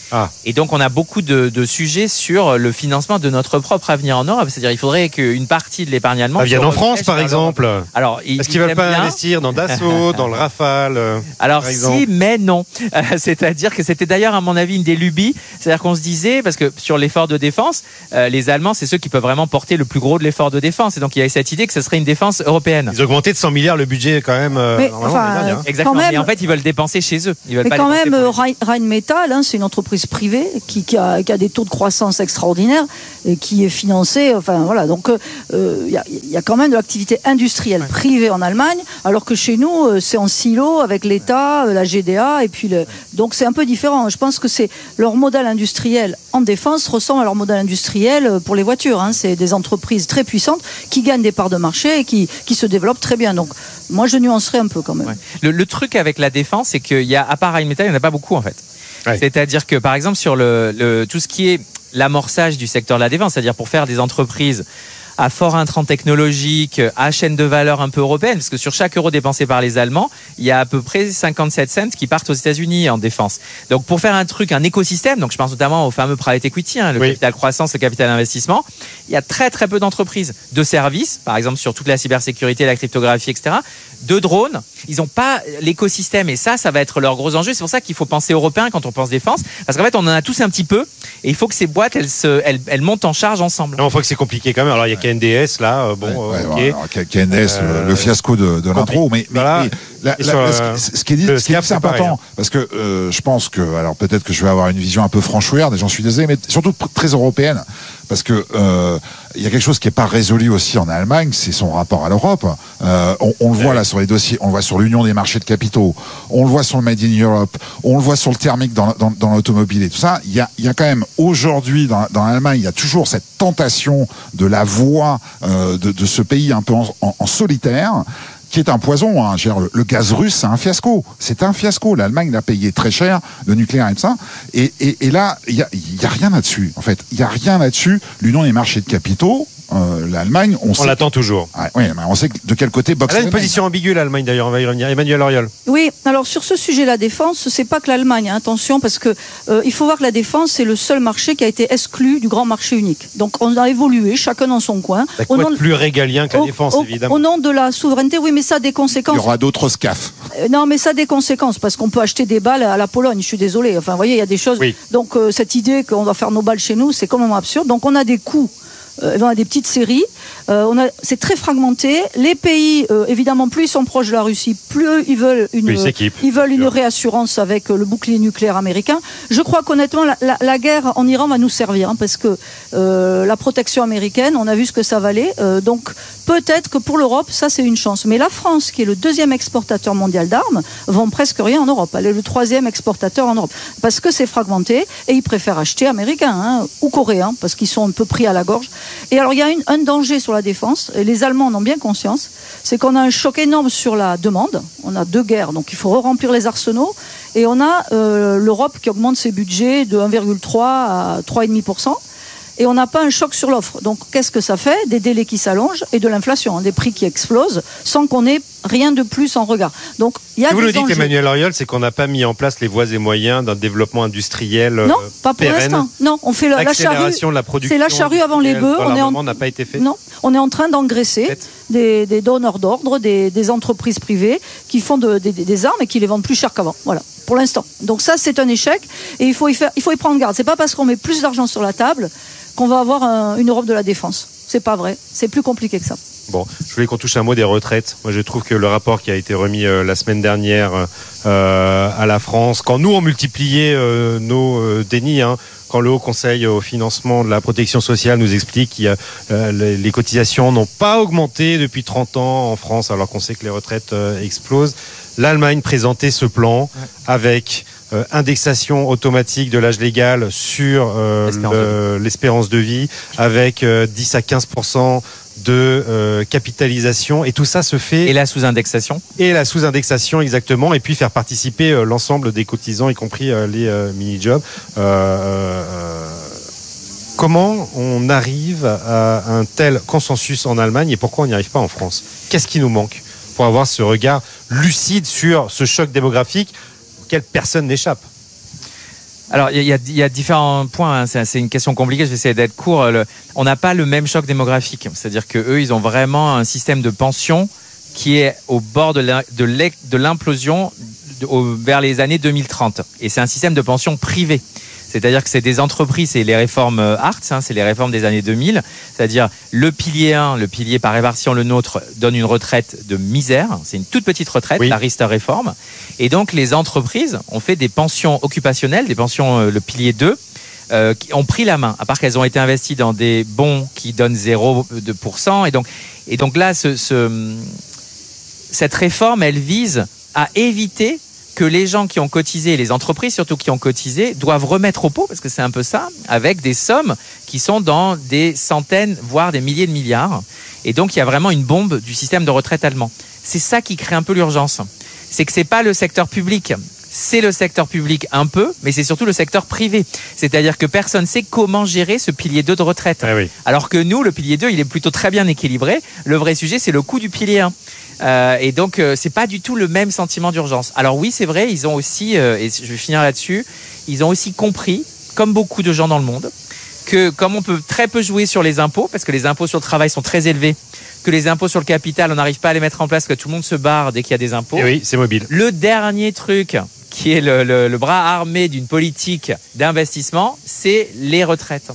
Ah. Et donc, on a beaucoup de, de sujets sur le financement de notre propre avenir en Europe. C'est-à-dire, il faudrait qu'une partie de l'épargne allemande... Ça vienne en France, par exemple. Alors, ils, Est-ce qu'ils ne veulent pas bien. investir dans Dassault, dans le Rafale euh, Alors par exemple. si, mais non. Euh, c'est-à-dire que c'était d'ailleurs, à mon avis, une des lubies. C'est-à-dire qu'on se disait, parce que sur l'effort de défense, euh, les Allemands, c'est ceux qui peuvent vraiment porter le plus gros de l'effort de défense. Et donc, il y avait cette idée que ce serait une défense européenne. Ils ont augmenté de cent milliards le budget quand même. Euh, Mais, normalement, enfin, l'année dernière. Exactement. Quand même- Mais en fait, ils veulent dépenser chez eux. Ils veulent Mais pas quand dépenser même, pour les- euh, Rhein- Rheinmetall, hein, c'est une entreprise privée qui, qui, a, qui a des taux de croissance extraordinaires et qui est financée. Enfin voilà, donc il euh, y, a, y a quand même de l'activité industrielle privée en Allemagne, alors que chez nous, euh, c'est en silo avec l'État, euh, la G D A, et puis le, donc c'est un peu différent. Je pense que c'est leur modèle industriel en défense ressemble à leur modèle industriel pour les voitures. Hein. C'est des entreprises très puissantes qui gagnent des parts de marché et qui, qui se développent très bien. Donc moi, je nuancerais un peu quand même. Ouais. Le, le truc avec la défense, c'est qu'il y a, à part Rheinmetall, il n'y en a pas beaucoup en fait. Ouais. C'est-à-dire que par exemple sur le, le, tout ce qui est l'amorçage du secteur de la défense, c'est-à-dire pour faire des entreprises à fort intrant technologique, à chaîne de valeur un peu européenne, parce que sur chaque euro dépensé par les Allemands, il y a à peu près cinquante-sept cents qui partent aux États-Unis en défense. Donc pour faire un truc, un écosystème, donc je pense notamment au fameux private equity, hein, le Oui. capital croissance, le capital investissement, il y a très très peu d'entreprises de services, par exemple sur toute la cybersécurité, la cryptographie, et cetera, de drones. Ils n'ont pas l'écosystème et ça, ça va être leur gros enjeu. C'est pour ça qu'il faut penser européen quand on pense défense, parce qu'en fait, on en a tous un petit peu et il faut que ces boîtes, elles, se, elles, elles montent en charge ensemble. Non, on voit que c'est compliqué quand même. Alors il y a K N D S là, euh, bon, Ouais, euh, ouais, ok. ouais, alors, K N D S, Euh, le, le fiasco de, de l'intro, mais, mais, Voilà. mais la- Et la- sur, la- euh, ce, ce qui est dit, le ce qui est SCAF, dit, c'est c'est pareil, important, hein. parce que euh, je pense que, alors peut-être que je vais avoir une vision un peu franchouillarde, et j'en suis désolé, mais surtout pr- très européenne, parce que euh, il y a quelque chose qui n'est pas résolu aussi en Allemagne, c'est son rapport à l'Europe. Euh, on, on le voit là sur les dossiers, on le voit sur l'Union des marchés de capitaux, on le voit sur le Made in Europe, on le voit sur le thermique dans, dans, dans l'automobile et tout ça. Il y a, il y a quand même aujourd'hui dans, dans l'Allemagne, il y a toujours cette tentation de la voix euh, de, de ce pays un peu en, en, en solitaire, qui est un poison. Hein. Je veux dire, le, le gaz russe, c'est un fiasco. C'est un fiasco. L'Allemagne l'a payé très cher, le nucléaire et tout ça. Et, et, et là, il y a, il y a rien là-dessus. En fait, il y a rien là-dessus. L'Union des marchés de capitaux, euh, l'Allemagne, on, On sait. l'attend toujours. Ah, oui, mais on sait de quel côté boxe. Elle a une l'Allemagne. position ambiguë l'Allemagne d'ailleurs, on va y revenir. Emmanuel Auriol. Oui, alors sur ce sujet, la défense, c'est pas que l'Allemagne, hein, attention, parce que euh, il faut voir que la défense, c'est le seul marché qui a été exclu du grand marché unique. Donc on a évolué, chacun dans son coin. Ça Au peut nom être de- plus régalien que la au- défense, au- évidemment. Au nom de la souveraineté, oui, mais ça a des Il conséquences. y aura d'autres SCAF. Euh, Non, mais ça a des conséquences, parce qu'on peut acheter des balles à la Pologne, je suis désolé. Enfin, vous voyez, il y a des choses. Oui. Donc, euh, cette idée qu'on doit faire nos balles chez nous, c'est complètement absurde. Donc, on a des coûts. Euh, on a des petites séries. Euh, on a, c'est très fragmenté. Les pays, euh, évidemment, plus ils sont proches de la Russie, plus eux, ils veulent une, Plus ils s'équipent, ils veulent une sûr. réassurance avec euh, le bouclier nucléaire américain. Je crois qu'honnêtement, la, la, la guerre en Iran va nous servir, hein, parce que euh, la protection américaine, on a vu ce que ça valait. Euh, donc, peut-être que pour l'Europe, ça c'est une chance. Mais la France, qui est le deuxième exportateur mondial d'armes, vend presque rien en Europe. Elle est le troisième exportateur en Europe, parce que c'est fragmenté et ils préfèrent acheter américain, hein, ou coréen, parce qu'ils sont un peu pris à la gorge. Et alors, il y a une, un danger sur la défense, et les Allemands en ont bien conscience, c'est qu'on a un choc énorme sur la demande. On a deux guerres, donc il faut re-remplir les arsenaux. Et on a euh, l'Europe qui augmente ses budgets de un virgule trois à trois virgule cinq pour cent. Et on n'a pas un choc sur l'offre. Donc, qu'est-ce que ça fait? Des délais qui s'allongent et de l'inflation, hein, des prix qui explosent, sans qu'on ait rien de plus en regard. Donc, il y a Ce que vous des nous dites, enjeux. Emmanuel Auriol, c'est qu'on n'a pas mis en place les voies et moyens d'un développement industriel euh, Non, pas pour pérenne. l'instant. Non, on fait la, la charrue. L'accélération de la production. C'est la charrue avant les industrielle bœufs. dans On est en... l'armement n'a pas été fait. Non, on est en train d'engraisser Fait. des, des donneurs d'ordre, des, des entreprises privées qui font de- des- des armes et qui les vendent plus cher qu'avant. Voilà, pour l'instant. Donc ça, c'est un échec et il faut y faire, il faut y prendre garde. C'est pas parce qu'on met plus d'argent sur la table qu'on va avoir un- une Europe de la défense. C'est pas vrai. C'est plus compliqué que ça. Bon, je voulais qu'on touche un mot des retraites. Moi, je trouve que le rapport qui a été remis euh, la semaine dernière euh, à la France, quand nous on multipliait euh, nos euh, dénis, hein, quand le Haut Conseil au financement de la protection sociale nous explique que euh, les, les cotisations n'ont pas augmenté depuis trente ans en France, alors qu'on sait que les retraites euh, explosent, l'Allemagne présentait ce plan ouais. avec euh, indexation automatique de l'âge légal sur euh, l'espérance, le, de l'espérance de vie, avec euh, dix à quinze pour cent de euh, capitalisation, et tout ça se fait... Et la sous-indexation Et la sous-indexation, exactement, et puis faire participer euh, l'ensemble des cotisants, y compris euh, les euh, mini-jobs. Euh, euh, comment on arrive à un tel consensus en Allemagne et pourquoi on n'y arrive pas en France? Qu'est-ce qui nous manque pour avoir ce regard lucide sur ce choc démographique auquel personne n'échappe? Alors, il y, y, y a différents points. Hein. C'est, c'est une question compliquée. Je vais essayer d'être court. Le, on n'a pas le même choc démographique. C'est-à-dire que eux, ils ont vraiment un système de pension qui est au bord de, la, de, de l'implosion de, au, vers les années deux mille trente. Et c'est un système de pension privé. C'est-à-dire que c'est des entreprises, c'est les réformes Hartz, hein, c'est les réformes des années deux mille. C'est-à-dire le pilier un, le pilier par répartition, le nôtre, donne une retraite de misère. C'est une toute petite retraite, oui. La Riester réforme. Et donc les entreprises ont fait des pensions occupationnelles, des pensions, euh, le pilier deux, euh, qui ont pris la main. À part qu'elles ont été investies dans des bons qui donnent zéro virgule deux pour cent. Et donc, et donc là, ce, ce, cette réforme, elle vise à éviter que les gens qui ont cotisé, les entreprises surtout qui ont cotisé, doivent remettre au pot, parce que c'est un peu ça, avec des sommes qui sont dans des centaines, voire des milliers de milliards. Et donc, il y a vraiment une bombe du système de retraite allemand. C'est ça qui crée un peu l'urgence. C'est que c'est pas le secteur public. C'est le secteur public un peu, mais c'est surtout le secteur privé. C'est-à-dire que personne ne sait comment gérer ce pilier deux de retraite. Ah oui. Alors que nous, le pilier deux, il est plutôt très bien équilibré. Le vrai sujet, c'est le coût du pilier un. Euh, et donc, euh, c'est pas du tout le même sentiment d'urgence. Alors oui, c'est vrai, ils ont aussi, euh, et je vais finir là-dessus, ils ont aussi compris, comme beaucoup de gens dans le monde, que comme on peut très peu jouer sur les impôts, parce que les impôts sur le travail sont très élevés, que les impôts sur le capital, on n'arrive pas à les mettre en place, que tout le monde se barre dès qu'il y a des impôts. Et oui, c'est mobile. Le dernier truc qui est le, le, le bras armé d'une politique d'investissement, c'est les retraites.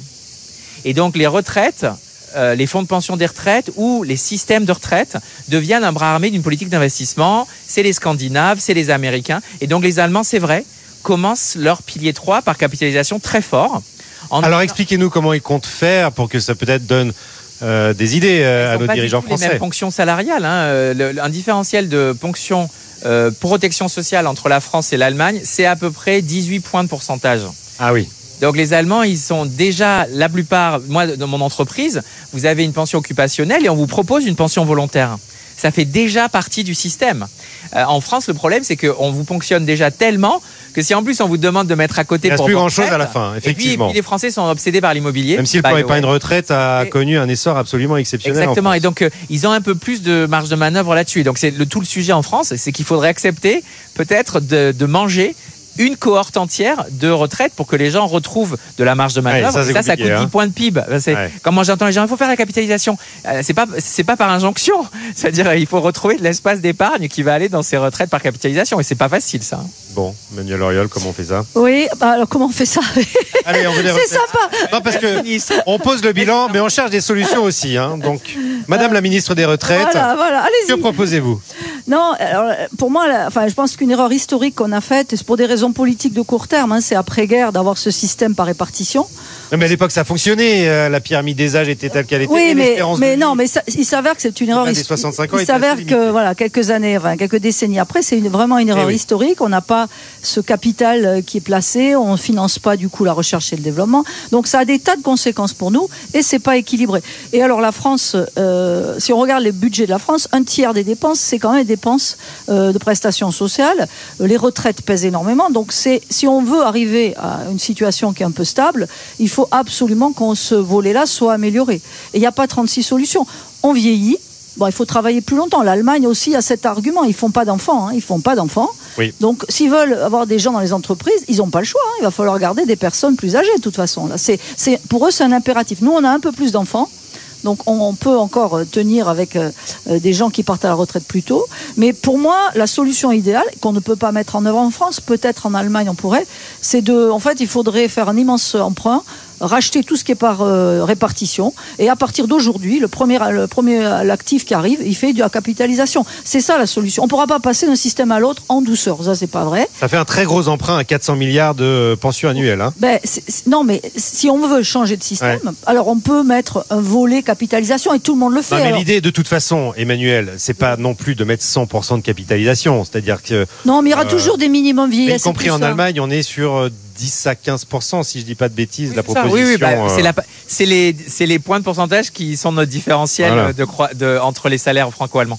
Et donc les retraites, euh, les fonds de pension des retraites ou les systèmes de retraite deviennent un bras armé d'une politique d'investissement. C'est les Scandinaves, c'est les Américains. Et donc les Allemands, c'est vrai, commencent leur pilier trois par capitalisation très fort. En Alors expliquez-nous comment ils comptent faire pour que ça peut-être donne euh, des idées euh, à nos dirigeants français. Les mêmes ponctions salariales, hein. le, un différentiel de ponction euh, protection sociale entre la France et l'Allemagne, c'est à peu près dix-huit points de pourcentage. Ah oui. Donc les Allemands, ils sont déjà, la plupart, moi dans mon entreprise, vous avez une pension occupationnelle et on vous propose une pension volontaire. Ça fait déjà partie du système. Euh, en France, le problème, c'est qu'on vous ponctionne déjà tellement que si en plus on vous demande de mettre à côté pour... Il ne reste plus grand-chose à la fin, effectivement. Et puis, et puis les Français sont obsédés par l'immobilier. Même si le plan épargne retraite a et... connu un essor absolument exceptionnel. Exactement, en France. Et donc euh, ils ont un peu plus de marge de manœuvre là-dessus. Donc c'est le, tout le sujet en France, c'est qu'il faudrait accepter peut-être de, de manger une cohorte entière de retraite pour que les gens retrouvent de la marge de manœuvre. Ouais, ça, ça, ça coûte hein. dix points de P I B. C'est, ouais. Quand moi j'entends les gens, il faut faire la capitalisation. Euh, c'est pas, c'est pas par injonction. C'est-à-dire, il faut retrouver de l'espace d'épargne qui va aller dans ces retraites par capitalisation. Et c'est pas facile, ça. Bon, Manuel Auriol, comment on fait ça? Oui, bah alors comment on fait ça? Allez, on veut des c'est sympa. Non, parce que on pose le bilan, mais on cherche des solutions aussi. Hein. Donc, Madame la ministre des Retraites, voilà, voilà. Allez-y. Que proposez-vous? Non, alors, pour moi, la, enfin, je pense qu'une erreur historique qu'on a faite, et c'est pour des raisons politiques de court terme, hein, c'est après-guerre d'avoir ce système par répartition. Non, mais à l'époque, ça fonctionnait. Euh, la pyramide des âges était telle qu'elle était. Oui, mais, mais non, mais ça, il s'avère que c'est une erreur historique. Il s'avère que, voilà, quelques années, enfin, quelques décennies après, c'est une, vraiment une erreur oui. historique. On n'a pas ce capital qui est placé, on ne finance pas du coup la recherche et le développement. Donc ça a des tas de conséquences pour nous et c'est pas équilibré. Et alors la France, euh, si on regarde les budgets de la France, un tiers des dépenses, c'est quand même des dépenses euh, de prestations sociales. Les retraites pèsent énormément. Donc c'est, si on veut arriver à une situation qui est un peu stable, il faut absolument qu'on ce volet-là soit amélioré. Et il n'y a pas trente-six solutions. On vieillit. Bon, il faut travailler plus longtemps. L'Allemagne aussi a cet argument. Ils font pas d'enfants. Hein. Ils font pas d'enfants. Oui. Donc, s'ils veulent avoir des gens dans les entreprises, ils n'ont pas le choix. Hein. Il va falloir garder des personnes plus âgées, de toute façon. Là, c'est, c'est, pour eux, c'est un impératif. Nous, on a un peu plus d'enfants. Donc, on, on peut encore tenir avec euh, des gens qui partent à la retraite plus tôt. Mais pour moi, la solution idéale, qu'on ne peut pas mettre en œuvre en France, peut-être en Allemagne, on pourrait, c'est de... En fait, il faudrait faire un immense emprunt, racheter tout ce qui est par euh, répartition, et à partir d'aujourd'hui, le premier, le premier l'actif qui arrive, il fait de la capitalisation. C'est ça la solution. On ne pourra pas passer d'un système à l'autre en douceur, ça c'est pas vrai. Ça fait un très gros emprunt à quatre cents milliards de pensions annuelles. Hein. Ben, c'est, c'est, non, mais si on veut changer de système, ouais. alors on peut mettre un volet capitalisation et tout le monde le fait. Non, mais alors. l'idée, de toute façon, Emmanuel, c'est pas non plus de mettre cent pour cent de capitalisation, c'est-à-dire que... Non, mais il y aura euh, toujours des minimums vieillesse. Y compris en ça. Allemagne, on est sur dix à quinze pour cent, si je dis pas de bêtises, oui, la proposition. Oui, oui, bah, euh... c'est, la, c'est, les, c'est les points de pourcentage qui sont notre différentiel voilà. de, de, entre les salaires franco-allemands.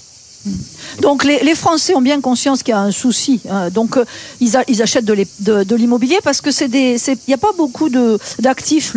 Donc les, les Français ont bien conscience qu'il y a un souci. Hein. Donc euh, ils, a, ils achètent de, les, de, de l'immobilier parce que c'est des, c'est, il n'y a pas beaucoup de, d'actifs longs.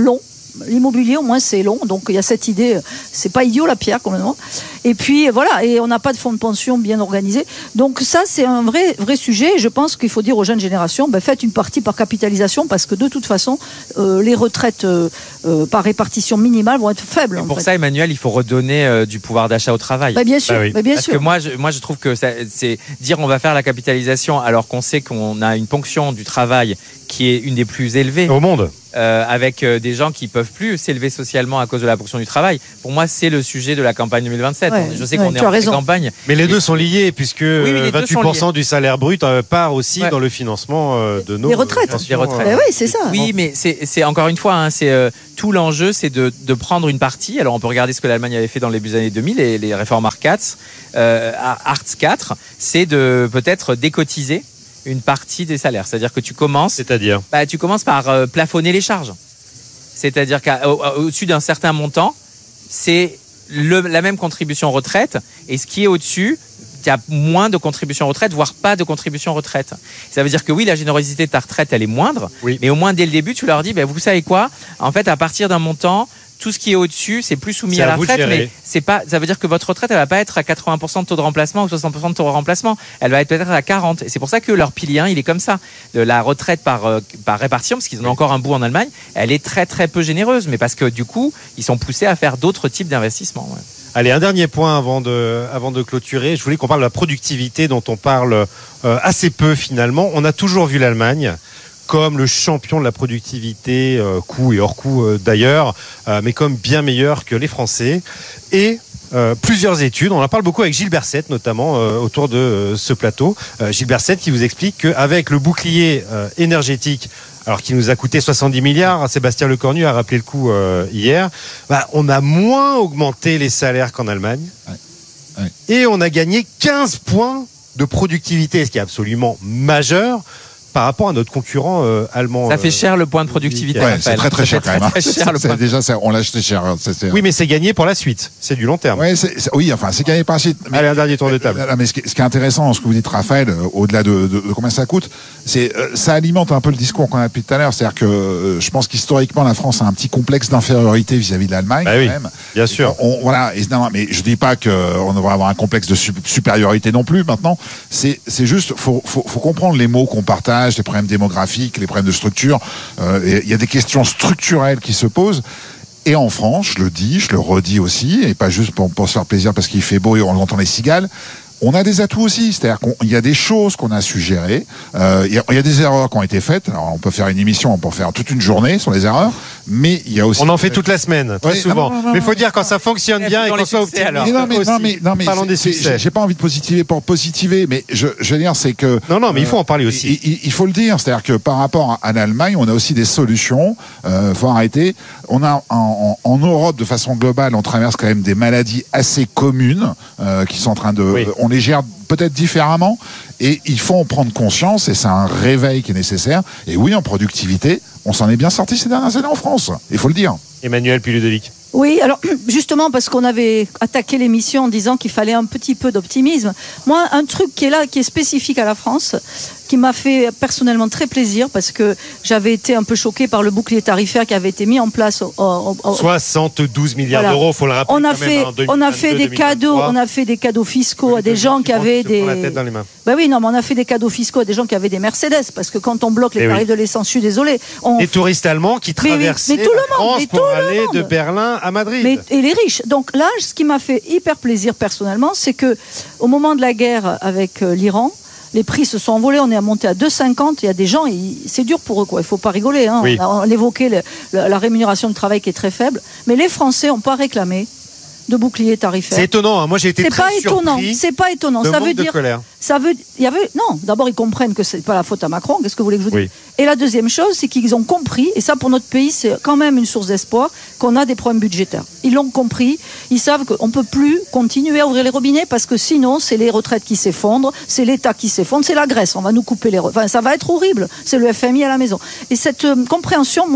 l'immobilier au moins c'est long, donc il y a cette idée, c'est pas idiot la pierre complètement. Et puis voilà, et on n'a pas de fonds de pension bien organisés. Donc ça c'est un vrai vrai sujet. Et je pense qu'il faut dire aux jeunes générations, ben, faites une partie par capitalisation parce que de toute façon euh, les retraites euh, euh, par répartition minimale vont être faibles. Pour en fait. ça, Emmanuel, il faut redonner euh, du pouvoir d'achat au travail. Ben, bien sûr, bah oui. ben, bien Parce sûr. que moi, je, moi, je trouve que ça, c'est dire on va faire la capitalisation alors qu'on sait qu'on a une ponction du travail qui est une des plus élevées Au monde. euh, avec euh, des gens qui peuvent plus s'élever socialement à cause de la ponction du travail. Pour moi, c'est le sujet de la campagne deux mille vingt-sept. Ouais, je sais ouais, qu'on est tu as en raison. campagne. Mais les Et- deux sont liés puisque oui, les deux vingt-huit sont pour cent liés. du salaire brut euh, part aussi Ouais. dans le financement euh, de nos Des retraites. pensions, Des retraites. euh, Ben oui, c'est ça. Oui, mais c'est c'est encore une fois, hein, c'est euh, tout l'enjeu, c'est de, de prendre une partie. Alors, on peut regarder ce que l'Allemagne avait fait dans les années deux mille, les, les réformes Hartz quatre, euh, Hartz quatre, c'est de peut-être décotiser une partie des salaires. C'est-à-dire que tu commences, C'est-à-dire bah, tu commences par euh, plafonner les charges. C'est-à-dire qu'au-dessus d'un certain montant, c'est le- la même contribution retraite, et ce qui est au-dessus, tu as moins de contribution retraite, voire pas de contribution retraite. Ça veut dire que oui, la générosité de ta retraite, elle est moindre, Oui. mais au moins dès le début, tu leur dis, ben, vous savez quoi, en fait, à partir d'un montant, tout ce qui est au-dessus, c'est plus soumis C'est à à la vous de retraite, gérer. mais c'est pas, ça veut dire que votre retraite, elle va pas être à quatre-vingts pour cent de taux de remplacement ou soixante pour cent de taux de remplacement. Elle va être peut-être à quarante. Et c'est pour ça que leur pilier un, il est comme ça. De la retraite par, euh, par répartition, parce qu'ils en ont encore un bout en Allemagne, elle est très très peu généreuse, mais parce que du coup, ils sont poussés à faire d'autres types d'investissements. Ouais. Allez, un dernier point avant de, avant de clôturer. Je voulais qu'on parle de la productivité dont on parle euh, assez peu finalement. On a toujours vu l'Allemagne comme le champion de la productivité, euh, coût et hors coût euh, d'ailleurs, euh, mais comme bien meilleur que les Français. Et euh, plusieurs études, on en parle beaucoup avec Gilles Berset notamment euh, autour de euh, ce plateau. Euh, Gilles Berset qui vous explique qu'avec le bouclier euh, énergétique, alors qui nous a coûté soixante-dix milliards, Sébastien Lecornu a rappelé le coup euh, hier, bah, on a moins augmenté les salaires qu'en Allemagne. Ouais. Ouais. Et on a gagné quinze points de productivité, ce qui est absolument majeur par rapport à notre concurrent euh, allemand. Ça fait euh, cher le point de productivité. Ouais, Raphaël. c'est très très Ça cher fait quand même. hein. Très, très cher le C'est- point. Déjà, ça, on l'a acheté cher. hein. C'est- c'est- Oui, mais c'est gagné pour la suite. C'est du long terme. Ouais, c'est- c'est- oui, enfin, c'est gagné par la suite. Mais- Allez, un dernier tour de table. Euh, mais ce qui, est, ce qui est intéressant dans ce que vous dites, Raphaël, euh, au-delà de, de, de combien ça coûte, c'est euh, ça alimente un peu le discours qu'on a depuis tout à l'heure. C'est-à-dire que euh, je pense qu'historiquement, la France a un petit complexe d'infériorité vis-à-vis de l'Allemagne. Bah quand oui, même. bien sûr. On, voilà. Et, non, mais je dis pas qu'on devrait avoir un complexe de su- supériorité non plus. Maintenant, c'est c'est juste, faut, faut, faut comprendre les mots qu'on partage, les problèmes démographiques, les problèmes de structure. Euh, et il y a des questions structurelles qui se posent. Et en France, je le dis, je le redis aussi, et pas juste pour, pour se faire plaisir parce qu'il fait beau et on entend les cigales. On a des atouts aussi, c'est-à-dire qu'il y a des choses qu'on a suggérées, euh, il, y a, il y a des erreurs qui ont été faites. Alors on peut faire une émission, on peut faire toute une journée sur les erreurs, mais il y a aussi. On en fait toute la semaine, très Ouais, souvent. non, non, non, mais il faut non. dire quand ça fonctionne bien et Dans qu'on les soit succès, optimiste. alors. Mais non, mais, aussi. non, mais, non, mais Parlons c'est- des c'est- succès. j'ai pas envie de positiver pour positiver, mais je, je veux dire, c'est que. Non, non, mais il faut en parler euh, aussi. Il, il- il faut le dire, c'est-à-dire que par rapport à, à l'Allemagne, on a aussi des solutions. Euh, faut arrêter. On a en, en, en Europe, de façon globale, on traverse quand même des maladies assez communes euh, qui sont en train de. Oui. On les gère peut-être différemment, et il faut en prendre conscience. Et c'est un réveil qui est nécessaire. Et oui, en productivité, on s'en est bien sorti ces dernières années en France. Il faut le dire. Emmanuel puis Ludovic. Oui, alors justement parce qu'on avait attaqué l'émission en disant qu'il fallait un petit peu d'optimisme. Moi, un truc qui est là, qui est spécifique à la France, qui m'a fait personnellement très plaisir parce que j'avais été un peu choquée par le bouclier tarifaire qui avait été mis en place au, au- au- soixante-douze milliards Voilà. d'euros, faut le rappeler. on a quand fait, même, hein, on a fait des deux mille vingt-deux, cadeaux, deux mille vingt-trois. on a fait des cadeaux fiscaux à des gens qui avaient Se prend la des. tête dans les mains. Ben oui, non, mais on a fait des cadeaux fiscaux à des gens qui avaient des Mercedes parce que quand on bloque les Eh oui. tarifs de l'essence, je suis désolé. On... Les touristes allemands qui Mais oui, traversaient mais tout le la monde, France mais pour tout le aller de monde. Berlin à Madrid. Mais, et les riches. Donc là, ce qui m'a fait hyper plaisir personnellement, c'est que au moment de la guerre avec euh, l'Iran, les prix se sont envolés, on est monté à deux virgule cinquante. Il y a des gens, ils- c'est dur pour eux, quoi. Il faut pas rigoler. Hein. Oui. On, a- on évoquait le- le- la rémunération de travail qui est très faible, mais les Français n'ont pas réclamé de bouclier tarifaire. C'est étonnant, hein. Moi j'ai été C'est très pas étonnant. surpris C'est pas étonnant. de Ça manque veut de dire. colère. Ça veut, il y avait, non, d'abord ils comprennent que c'est pas la faute à Macron, qu'est-ce que vous voulez que je vous dise Oui. Et la deuxième chose, c'est qu'ils ont compris, et ça pour notre pays c'est quand même une source d'espoir, qu'on a des problèmes budgétaires. Ils l'ont compris, ils savent qu'on peut plus continuer à ouvrir les robinets parce que sinon c'est les retraites qui s'effondrent, c'est l'État qui s'effondre, c'est la Grèce, on va nous couper les retraites, enfin ça va être horrible, c'est le F M I à la maison. Et cette euh, compréhension, moi,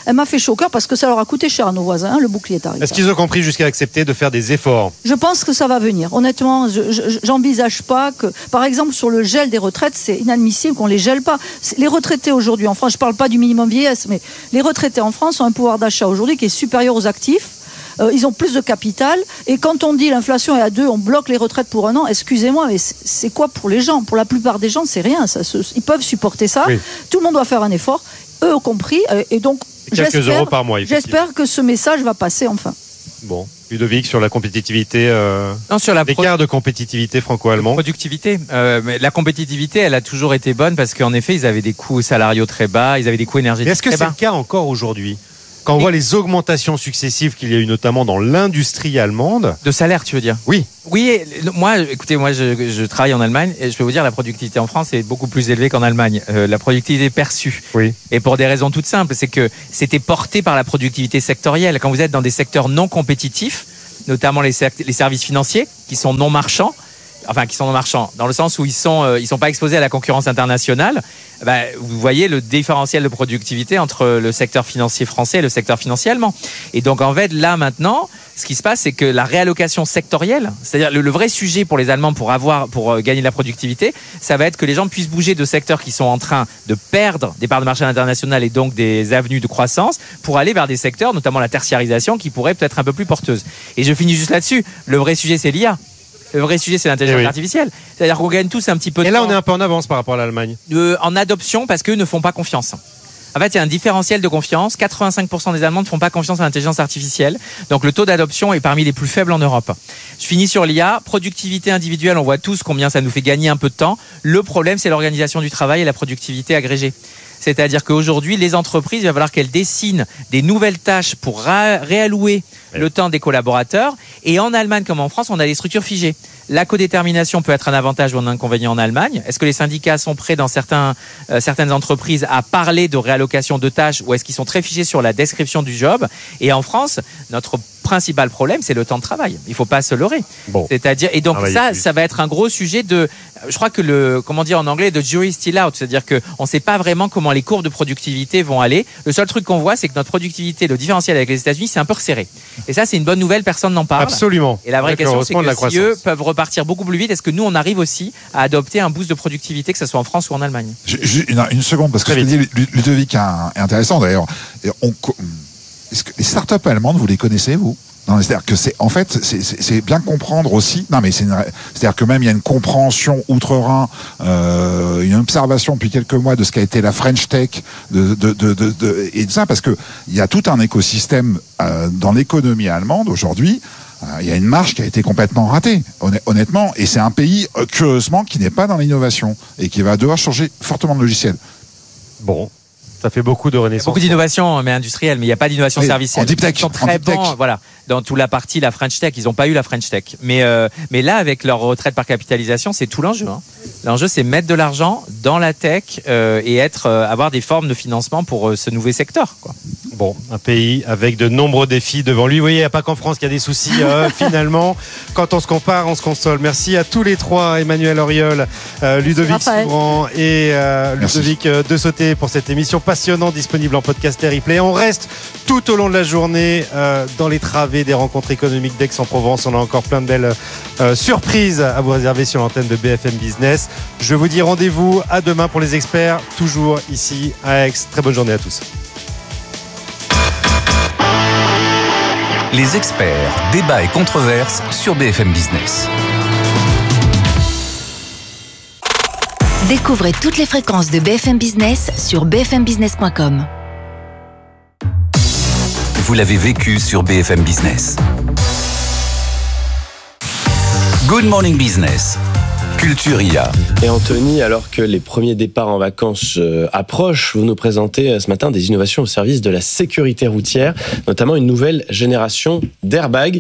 elle m'a fait chaud au cœur parce que ça leur a coûté cher à nos voisins, hein, le bouclier tarifaire. Est-ce qu'ils ont compris jusqu'à accepter de faire des efforts ? Je pense que ça va venir. Honnêtement, je, je, j'envisage pas que, par exemple, sur le gel des retraites, c'est inadmissible qu'on les gèle pas. Les retraités aujourd'hui en France, je parle pas du minimum vieillesse, mais les retraités en France ont un pouvoir d'achat aujourd'hui qui est supérieur aux actifs. Euh, ils ont plus de capital. Et quand on dit l'inflation est à deux, on bloque les retraites pour un an, excusez-moi, mais c'est quoi pour les gens ? Pour la plupart des gens, c'est rien. Ça, ils peuvent supporter ça. Oui. Tout le monde doit faire un effort, eux compris. Et donc, quelques euros par mois, j'espère que ce message va passer enfin. Bon, Ludovic, sur la compétitivité, euh, non, sur la l'écart pro- de compétitivité franco-allemand. Productivité, euh, mais la compétitivité, elle a toujours été bonne parce qu'en effet, ils avaient des coûts salariaux très bas, ils avaient des coûts énergétiques très bas. Est-ce que c'est le cas encore aujourd'hui ? Quand on Et... voit les augmentations successives qu'il y a eu notamment dans l'industrie allemande. De salaire, tu veux dire ? Oui. Oui, moi, écoutez, moi, je, je travaille en Allemagne et je peux vous dire, la productivité en France est beaucoup plus élevée qu'en Allemagne. Euh, la productivité perçue. Oui. Et pour des raisons toutes simples, c'est que c'était porté par la productivité sectorielle. Quand vous êtes dans des secteurs non compétitifs, notamment les, sect- les services financiers, qui sont non marchands, enfin qui sont non marchands, dans le sens où ils sont, euh, ils sont pas exposés à la concurrence internationale. Bah, vous voyez le différentiel de productivité entre le secteur financier français et le secteur financier allemand. Et donc en fait là maintenant, ce qui se passe, c'est que la réallocation sectorielle, c'est-à-dire le, le vrai sujet pour les Allemands pour avoir, pour euh, gagner de la productivité, ça va être que les gens puissent bouger de secteurs qui sont en train de perdre des parts de marché internationales et donc des avenues de croissance pour aller vers des secteurs, notamment la tertiarisation, qui pourraient peut-être un peu plus porteuses. Et je finis juste là-dessus. Le vrai sujet, c'est l'I A. Le vrai sujet, c'est l'intelligence oui. artificielle. C'est-à-dire qu'on gagne tous un petit peu de temps. Et là, temps on est un peu en avance par rapport à l'Allemagne. Euh, en adoption, parce qu'eux ne font pas confiance. En fait, il y a un différentiel de confiance. quatre-vingt-cinq pour cent des Allemands ne font pas confiance à l'intelligence artificielle. Donc, le taux d'adoption est parmi les plus faibles en Europe. Je finis sur l'I A. Productivité individuelle, on voit tous combien ça nous fait gagner un peu de temps. Le problème, c'est l'organisation du travail et la productivité agrégée. C'est-à-dire qu'aujourd'hui, les entreprises, il va falloir qu'elles dessinent des nouvelles tâches pour ré- réallouer oui. le temps des collaborateurs. Et en Allemagne comme en France, on a des structures figées. La codétermination peut être un avantage ou un inconvénient en Allemagne. Est-ce que les syndicats sont prêts dans certains, euh, certaines entreprises à parler de réallocation de tâches ou est-ce qu'ils sont très figés sur la description du job ? Et en France, notre principal problème, c'est le temps de travail. Il ne faut pas se leurrer. Bon. C'est-à-dire, et donc ah, ça, ça va être un gros sujet de, je crois que le, comment dire en anglais, the jury's still out. C'est-à-dire qu'on ne sait pas vraiment comment les courbes de productivité vont aller. Le seul truc qu'on voit, c'est que notre productivité, le différentiel avec les États-Unis, c'est un peu resserré. Et ça, c'est une bonne nouvelle, personne n'en parle. Absolument. Et la vraie question, c'est que si eux peuvent repartir beaucoup plus vite, est-ce que nous, on arrive aussi à adopter un boost de productivité, que ce soit en France ou en Allemagne ? Une, une seconde, parce que ce que dit Ludovic est intéressant d'ailleurs. On, est-ce que les startups allemandes, vous les connaissez, vous ? Non, c'est-à-dire que c'est, en fait, c'est, c'est, c'est bien comprendre aussi. Non, mais c'est, une, c'est-à-dire que même il y a une compréhension outre-Rhin, euh, une observation depuis quelques mois de ce qu'a été la French Tech, de, de, de, de, de et de ça, parce que il y a tout un écosystème euh, dans l'économie allemande aujourd'hui. Il y a une marche qui a été complètement ratée, honnêtement, et c'est un pays, curieusement, qui n'est pas dans l'innovation et qui va devoir changer fortement de logiciel. Bon, ça fait beaucoup de renaissance. Beaucoup d'innovation, mais industrielle, mais il n'y a pas d'innovation oui, servicielle. En deep tech, ils sont très bons, voilà, dans toute la partie la French Tech, ils n'ont pas eu la French Tech. Mais euh, mais là, avec leur retraite par capitalisation, c'est tout l'enjeu. Hein. L'enjeu, c'est mettre de l'argent dans la tech euh, et être euh, avoir des formes de financement pour euh, ce nouveau secteur, quoi. Bon, un pays avec de nombreux défis devant lui. Vous voyez, il n'y a pas qu'en France qu'il y a des soucis. Euh, finalement, quand on se compare, on se console. Merci à tous les trois, Emmanuel Auriol, euh, Ludovic Soubrand et euh, Ludovic euh, De Sauté pour cette émission passionnante disponible en podcast et replay. On reste tout au long de la journée euh, dans les travées des rencontres économiques d'Aix-en-Provence. On a encore plein de belles euh, surprises à vous réserver sur l'antenne de B F M Business. Je vous dis rendez-vous à demain pour les experts, toujours ici à Aix. Très bonne journée à tous. Les experts, débats et controverses sur B F M Business. Découvrez toutes les fréquences de B F M Business sur b f m business point com. Vous l'avez vécu sur B F M Business. Good Morning Business. Culture I A. Et Anthony, alors que les premiers départs en vacances euh, approchent, vous nous présentez euh, ce matin des innovations au service de la sécurité routière, notamment une nouvelle génération d'airbags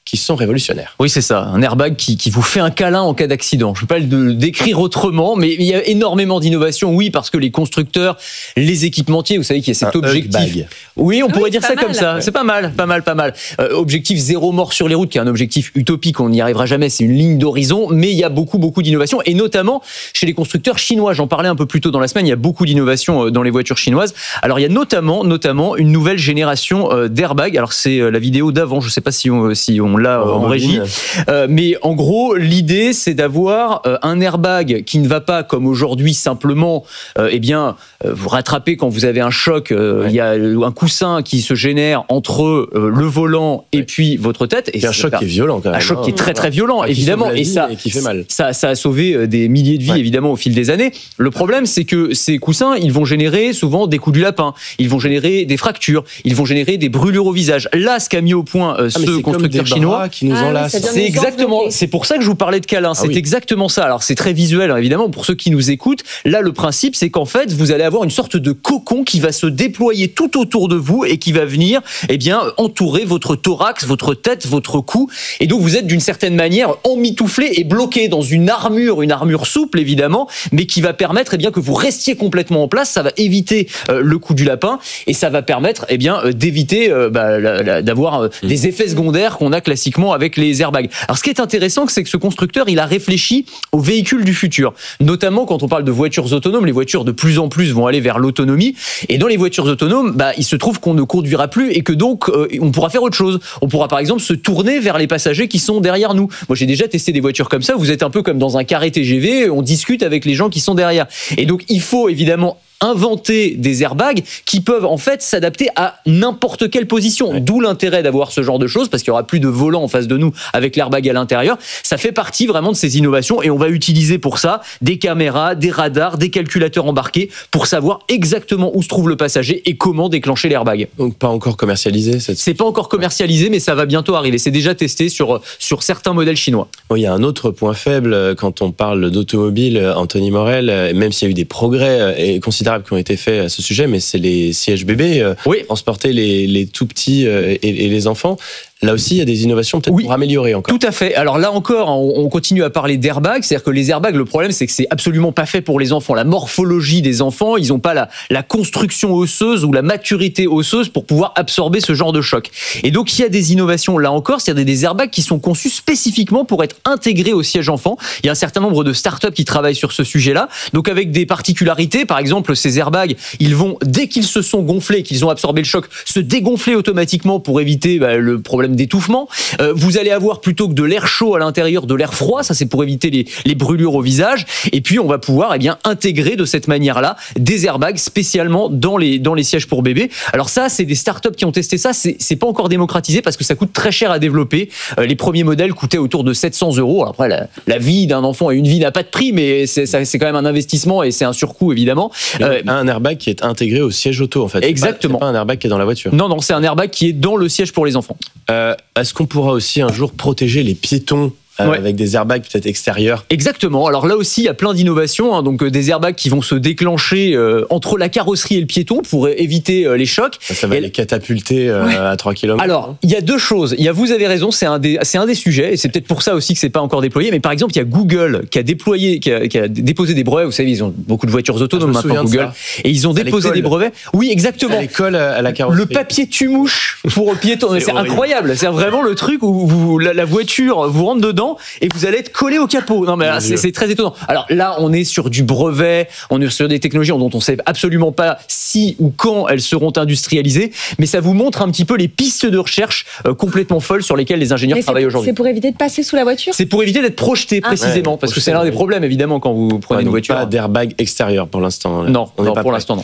qui sont révolutionnaires. Oui, c'est ça, un airbag qui, qui vous fait un câlin en cas d'accident. Je ne peux pas le décrire autrement, mais il y a énormément d'innovations, oui, parce que les constructeurs, les équipementiers, vous savez qu'il y a cet un objectif. Oui, on oui, pourrait dire ça mal, comme ça. Ouais. C'est pas mal, pas mal, pas mal. Euh, objectif zéro mort sur les routes, qui est un objectif utopique, on n'y arrivera jamais, c'est une ligne d'horizon, mais il y a beaucoup, beaucoup d'innovations, et notamment chez les constructeurs chinois. J'en parlais un peu plus tôt dans la semaine, il y a beaucoup d'innovations dans les voitures chinoises. Alors, il y a notamment, notamment une nouvelle génération d'airbags. Alors, c'est la vidéo d'avant, je ne sais pas si on, si on l'a oh, en régie. Euh, mais en gros, l'idée, c'est d'avoir euh, un airbag qui ne va pas, comme aujourd'hui, simplement euh, eh bien, euh, vous rattraper quand vous avez un choc. Euh, il ouais. y a un coussin qui se génère entre euh, le volant et ouais. puis votre tête. Et un choc qui est violent, quand même. Un choc hein, qui est très, très violent, enfin, évidemment. Et ça, et qui fait mal. Ça, ça a sauvé des milliers de vies, ouais. évidemment, au fil des années. Le problème, c'est que ces coussins, ils vont générer souvent des coups du lapin. Ils vont générer des fractures. Ils vont générer des brûlures au visage. Là, ce qu'a mis au point euh, ah, ce constructeur chinois, qui nous ah, enlace. Oui, c'est exactement, c'est pour ça que je vous parlais de câlin. Ah, c'est oui. exactement ça. Alors c'est très visuel, hein, évidemment, pour ceux qui nous écoutent. Là, le principe, c'est qu'en fait, vous allez avoir une sorte de cocon qui va se déployer tout autour de vous et qui va venir, eh bien, entourer votre thorax, votre tête, votre cou. Et donc, vous êtes d'une certaine manière emmitouflé et bloqué dans une armure, une armure souple, évidemment, mais qui va permettre, eh bien, que vous restiez complètement en place. Ça va éviter euh, le coup du lapin et ça va permettre, eh bien, euh, d'éviter euh, bah, la, la, d'avoir euh, mmh. des effets secondaires qu'on a classiquement avec les airbags. Alors, ce qui est intéressant, c'est que ce constructeur, il a réfléchi aux véhicules du futur. Notamment quand on parle de voitures autonomes, les voitures de plus en plus vont aller vers l'autonomie. Et dans les voitures autonomes, bah, il se trouve qu'on ne conduira plus et que donc, euh, on pourra faire autre chose. On pourra par exemple se tourner vers les passagers qui sont derrière nous. Moi, j'ai déjà testé des voitures comme ça. Vous êtes un peu comme dans un carré T G V, on discute avec les gens qui sont derrière. Et donc, il faut évidemment inventer des airbags qui peuvent en fait s'adapter à n'importe quelle position. Ouais. D'où l'intérêt d'avoir ce genre de choses, parce qu'il y aura plus de volant en face de nous avec l'airbag à l'intérieur. Ça fait partie vraiment de ces innovations et on va utiliser pour ça des caméras, des radars, des calculateurs embarqués pour savoir exactement où se trouve le passager et comment déclencher l'airbag. Donc pas encore commercialisé cette... C'est pas encore commercialisé, mais ça va bientôt arriver. C'est déjà testé sur, sur certains modèles chinois. Oui, il y a un autre point faible quand on parle d'automobile, Anthony Morel, même s'il y a eu des progrès et considérables qui ont été faits à ce sujet, mais c'est les sièges bébés, euh, oui. transporter les, les tout petits euh, et, et les enfants. Là aussi, il y a des innovations peut-être oui, pour améliorer encore. Tout à fait. Alors là encore, on continue à parler d'airbags. C'est-à-dire que les airbags, le problème, c'est que c'est absolument pas fait pour les enfants. La morphologie des enfants, ils n'ont pas la, la construction osseuse ou la maturité osseuse pour pouvoir absorber ce genre de choc. Et donc, il y a des innovations là encore, c'est-à-dire des airbags qui sont conçus spécifiquement pour être intégrés au siège enfant. Il y a un certain nombre de startups qui travaillent sur ce sujet-là. Donc, avec des particularités. Par exemple, ces airbags, ils vont, dès qu'ils se sont gonflés, qu'ils ont absorbé le choc, se dégonfler automatiquement pour éviter bah, le problème d'étouffement. Euh, vous allez avoir plutôt que de l'air chaud à l'intérieur, de l'air froid. Ça, c'est pour éviter les, les brûlures au visage. Et puis, on va pouvoir eh bien, intégrer de cette manière-là des airbags spécialement dans les, dans les sièges pour bébés. Alors ça, c'est des startups qui ont testé ça. C'est, c'est pas encore démocratisé parce que ça coûte très cher à développer. Euh, les premiers modèles coûtaient autour de sept cents euros. Alors après, la, la vie d'un enfant et une vie n'a pas de prix, mais c'est, ça, c'est quand même un investissement et c'est un surcoût, évidemment. Euh, un airbag qui est intégré au siège auto, en fait. Exactement. C'est pas, c'est pas un airbag qui est dans la voiture. Non, non, c'est un airbag qui est dans le siège pour les enfants. Euh, est-ce qu'on pourra aussi un jour protéger les piétons Ouais. avec des airbags peut-être extérieurs? Exactement. Alors là aussi, il y a plein d'innovations. Hein, donc euh, des airbags qui vont se déclencher euh, entre la carrosserie et le piéton pour euh, éviter euh, les chocs. Ça, ça va et les catapulter euh, ouais. à trois kilomètres. Alors, il y a deux choses. Il y a, vous avez raison, c'est un des, c'est un des sujets. Et c'est peut-être pour ça aussi que c'est pas encore déployé. Mais par exemple, il y a Google qui a déployé, qui a, qui a déposé des brevets. Vous savez, ils ont beaucoup de voitures autonomes ah, maintenant, Google. Et ils ont ça déposé des brevets. Oui, exactement. Ça les colle à la carrosserie. Le papier tue-mouche pour piéton. c'est c'est incroyable. C'est vraiment le truc où vous, la, la voiture vous rentre dedans et vous allez être collé au capot. Non mais là, c'est, c'est très étonnant. Alors là, on est sur du brevet, on est sur des technologies dont on sait absolument pas si ou quand elles seront industrialisées, mais ça vous montre un petit peu les pistes de recherche euh, complètement folles sur lesquelles les ingénieurs mais travaillent c'est, aujourd'hui. C'est pour éviter de passer sous la voiture? C'est pour éviter d'être projeté ah. précisément, ouais, parce que c'est l'un des problèmes évidemment quand vous prenez ouais, une voiture. Pas d'airbag extérieur pour l'instant. Non, on non pas pour prêt. l'instant non.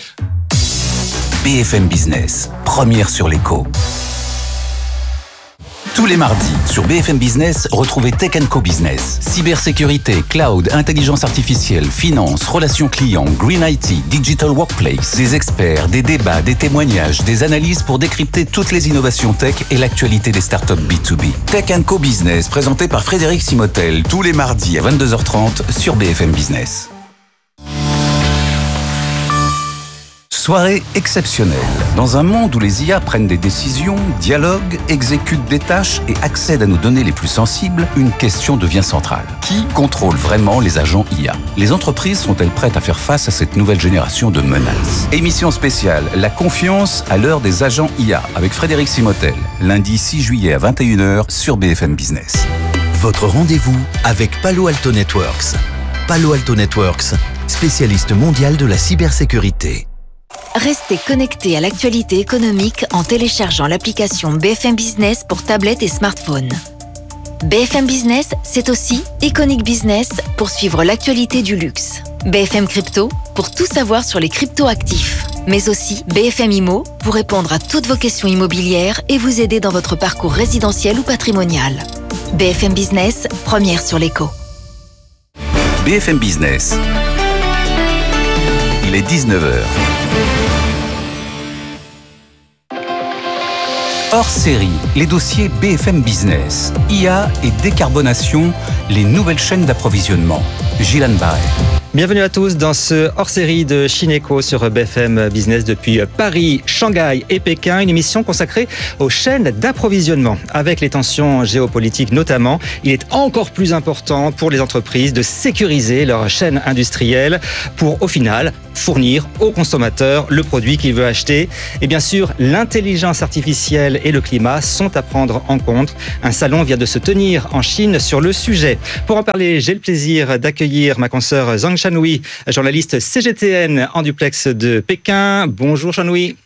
B F M Business, première sur l'écho. Tous les mardis, sur B F M Business, retrouvez Tech and Co Business. Cybersécurité, cloud, intelligence artificielle, finance, relations clients, green I T, digital workplace. Des experts, des débats, des témoignages, des analyses pour décrypter toutes les innovations tech et l'actualité des startups B deux B. Tech and Co Business, présenté par Frédéric Simotel, tous les mardis à vingt-deux heures trente sur B F M Business. Soirée exceptionnelle. Dans un monde où les I A prennent des décisions, dialoguent, exécutent des tâches et accèdent à nos données les plus sensibles, une question devient centrale. Qui contrôle vraiment les agents I A? Les entreprises sont-elles prêtes à faire face à cette nouvelle génération de menaces? Émission spéciale, la confiance à l'heure des agents I A, avec Frédéric Simotel, lundi six juillet à vingt et une heures sur B F M Business. Votre rendez-vous avec Palo Alto Networks. Palo Alto Networks, spécialiste mondial de la cybersécurité. Restez connectés à l'actualité économique en téléchargeant l'application B F M Business pour tablette et smartphone. B F M Business, c'est aussi Iconic Business pour suivre l'actualité du luxe. B F M Crypto pour tout savoir sur les crypto-actifs. Mais aussi B F M Immo pour répondre à toutes vos questions immobilières et vous aider dans votre parcours résidentiel ou patrimonial. B F M Business, première sur l'écho. B F M Business. Il est dix-neuf heures. Hors série, les dossiers B F M Business, I A et décarbonation, les nouvelles chaînes d'approvisionnement. Gilles Barret. Bienvenue à tous dans ce hors-série de Chineco sur B F M Business depuis Paris, Shanghai et Pékin, une émission consacrée aux chaînes d'approvisionnement. Avec les tensions géopolitiques notamment, il est encore plus important pour les entreprises de sécuriser leur chaîne industrielle pour au final fournir au consommateur le produit qu'il veut acheter. Et bien sûr, l'intelligence artificielle et le climat sont à prendre en compte. Un salon vient de se tenir en Chine sur le sujet. Pour en parler, j'ai le plaisir d'accueillir ma consoeur Zhang Shanhui, journaliste C G T N en duplex de Pékin. Bonjour Shanhui.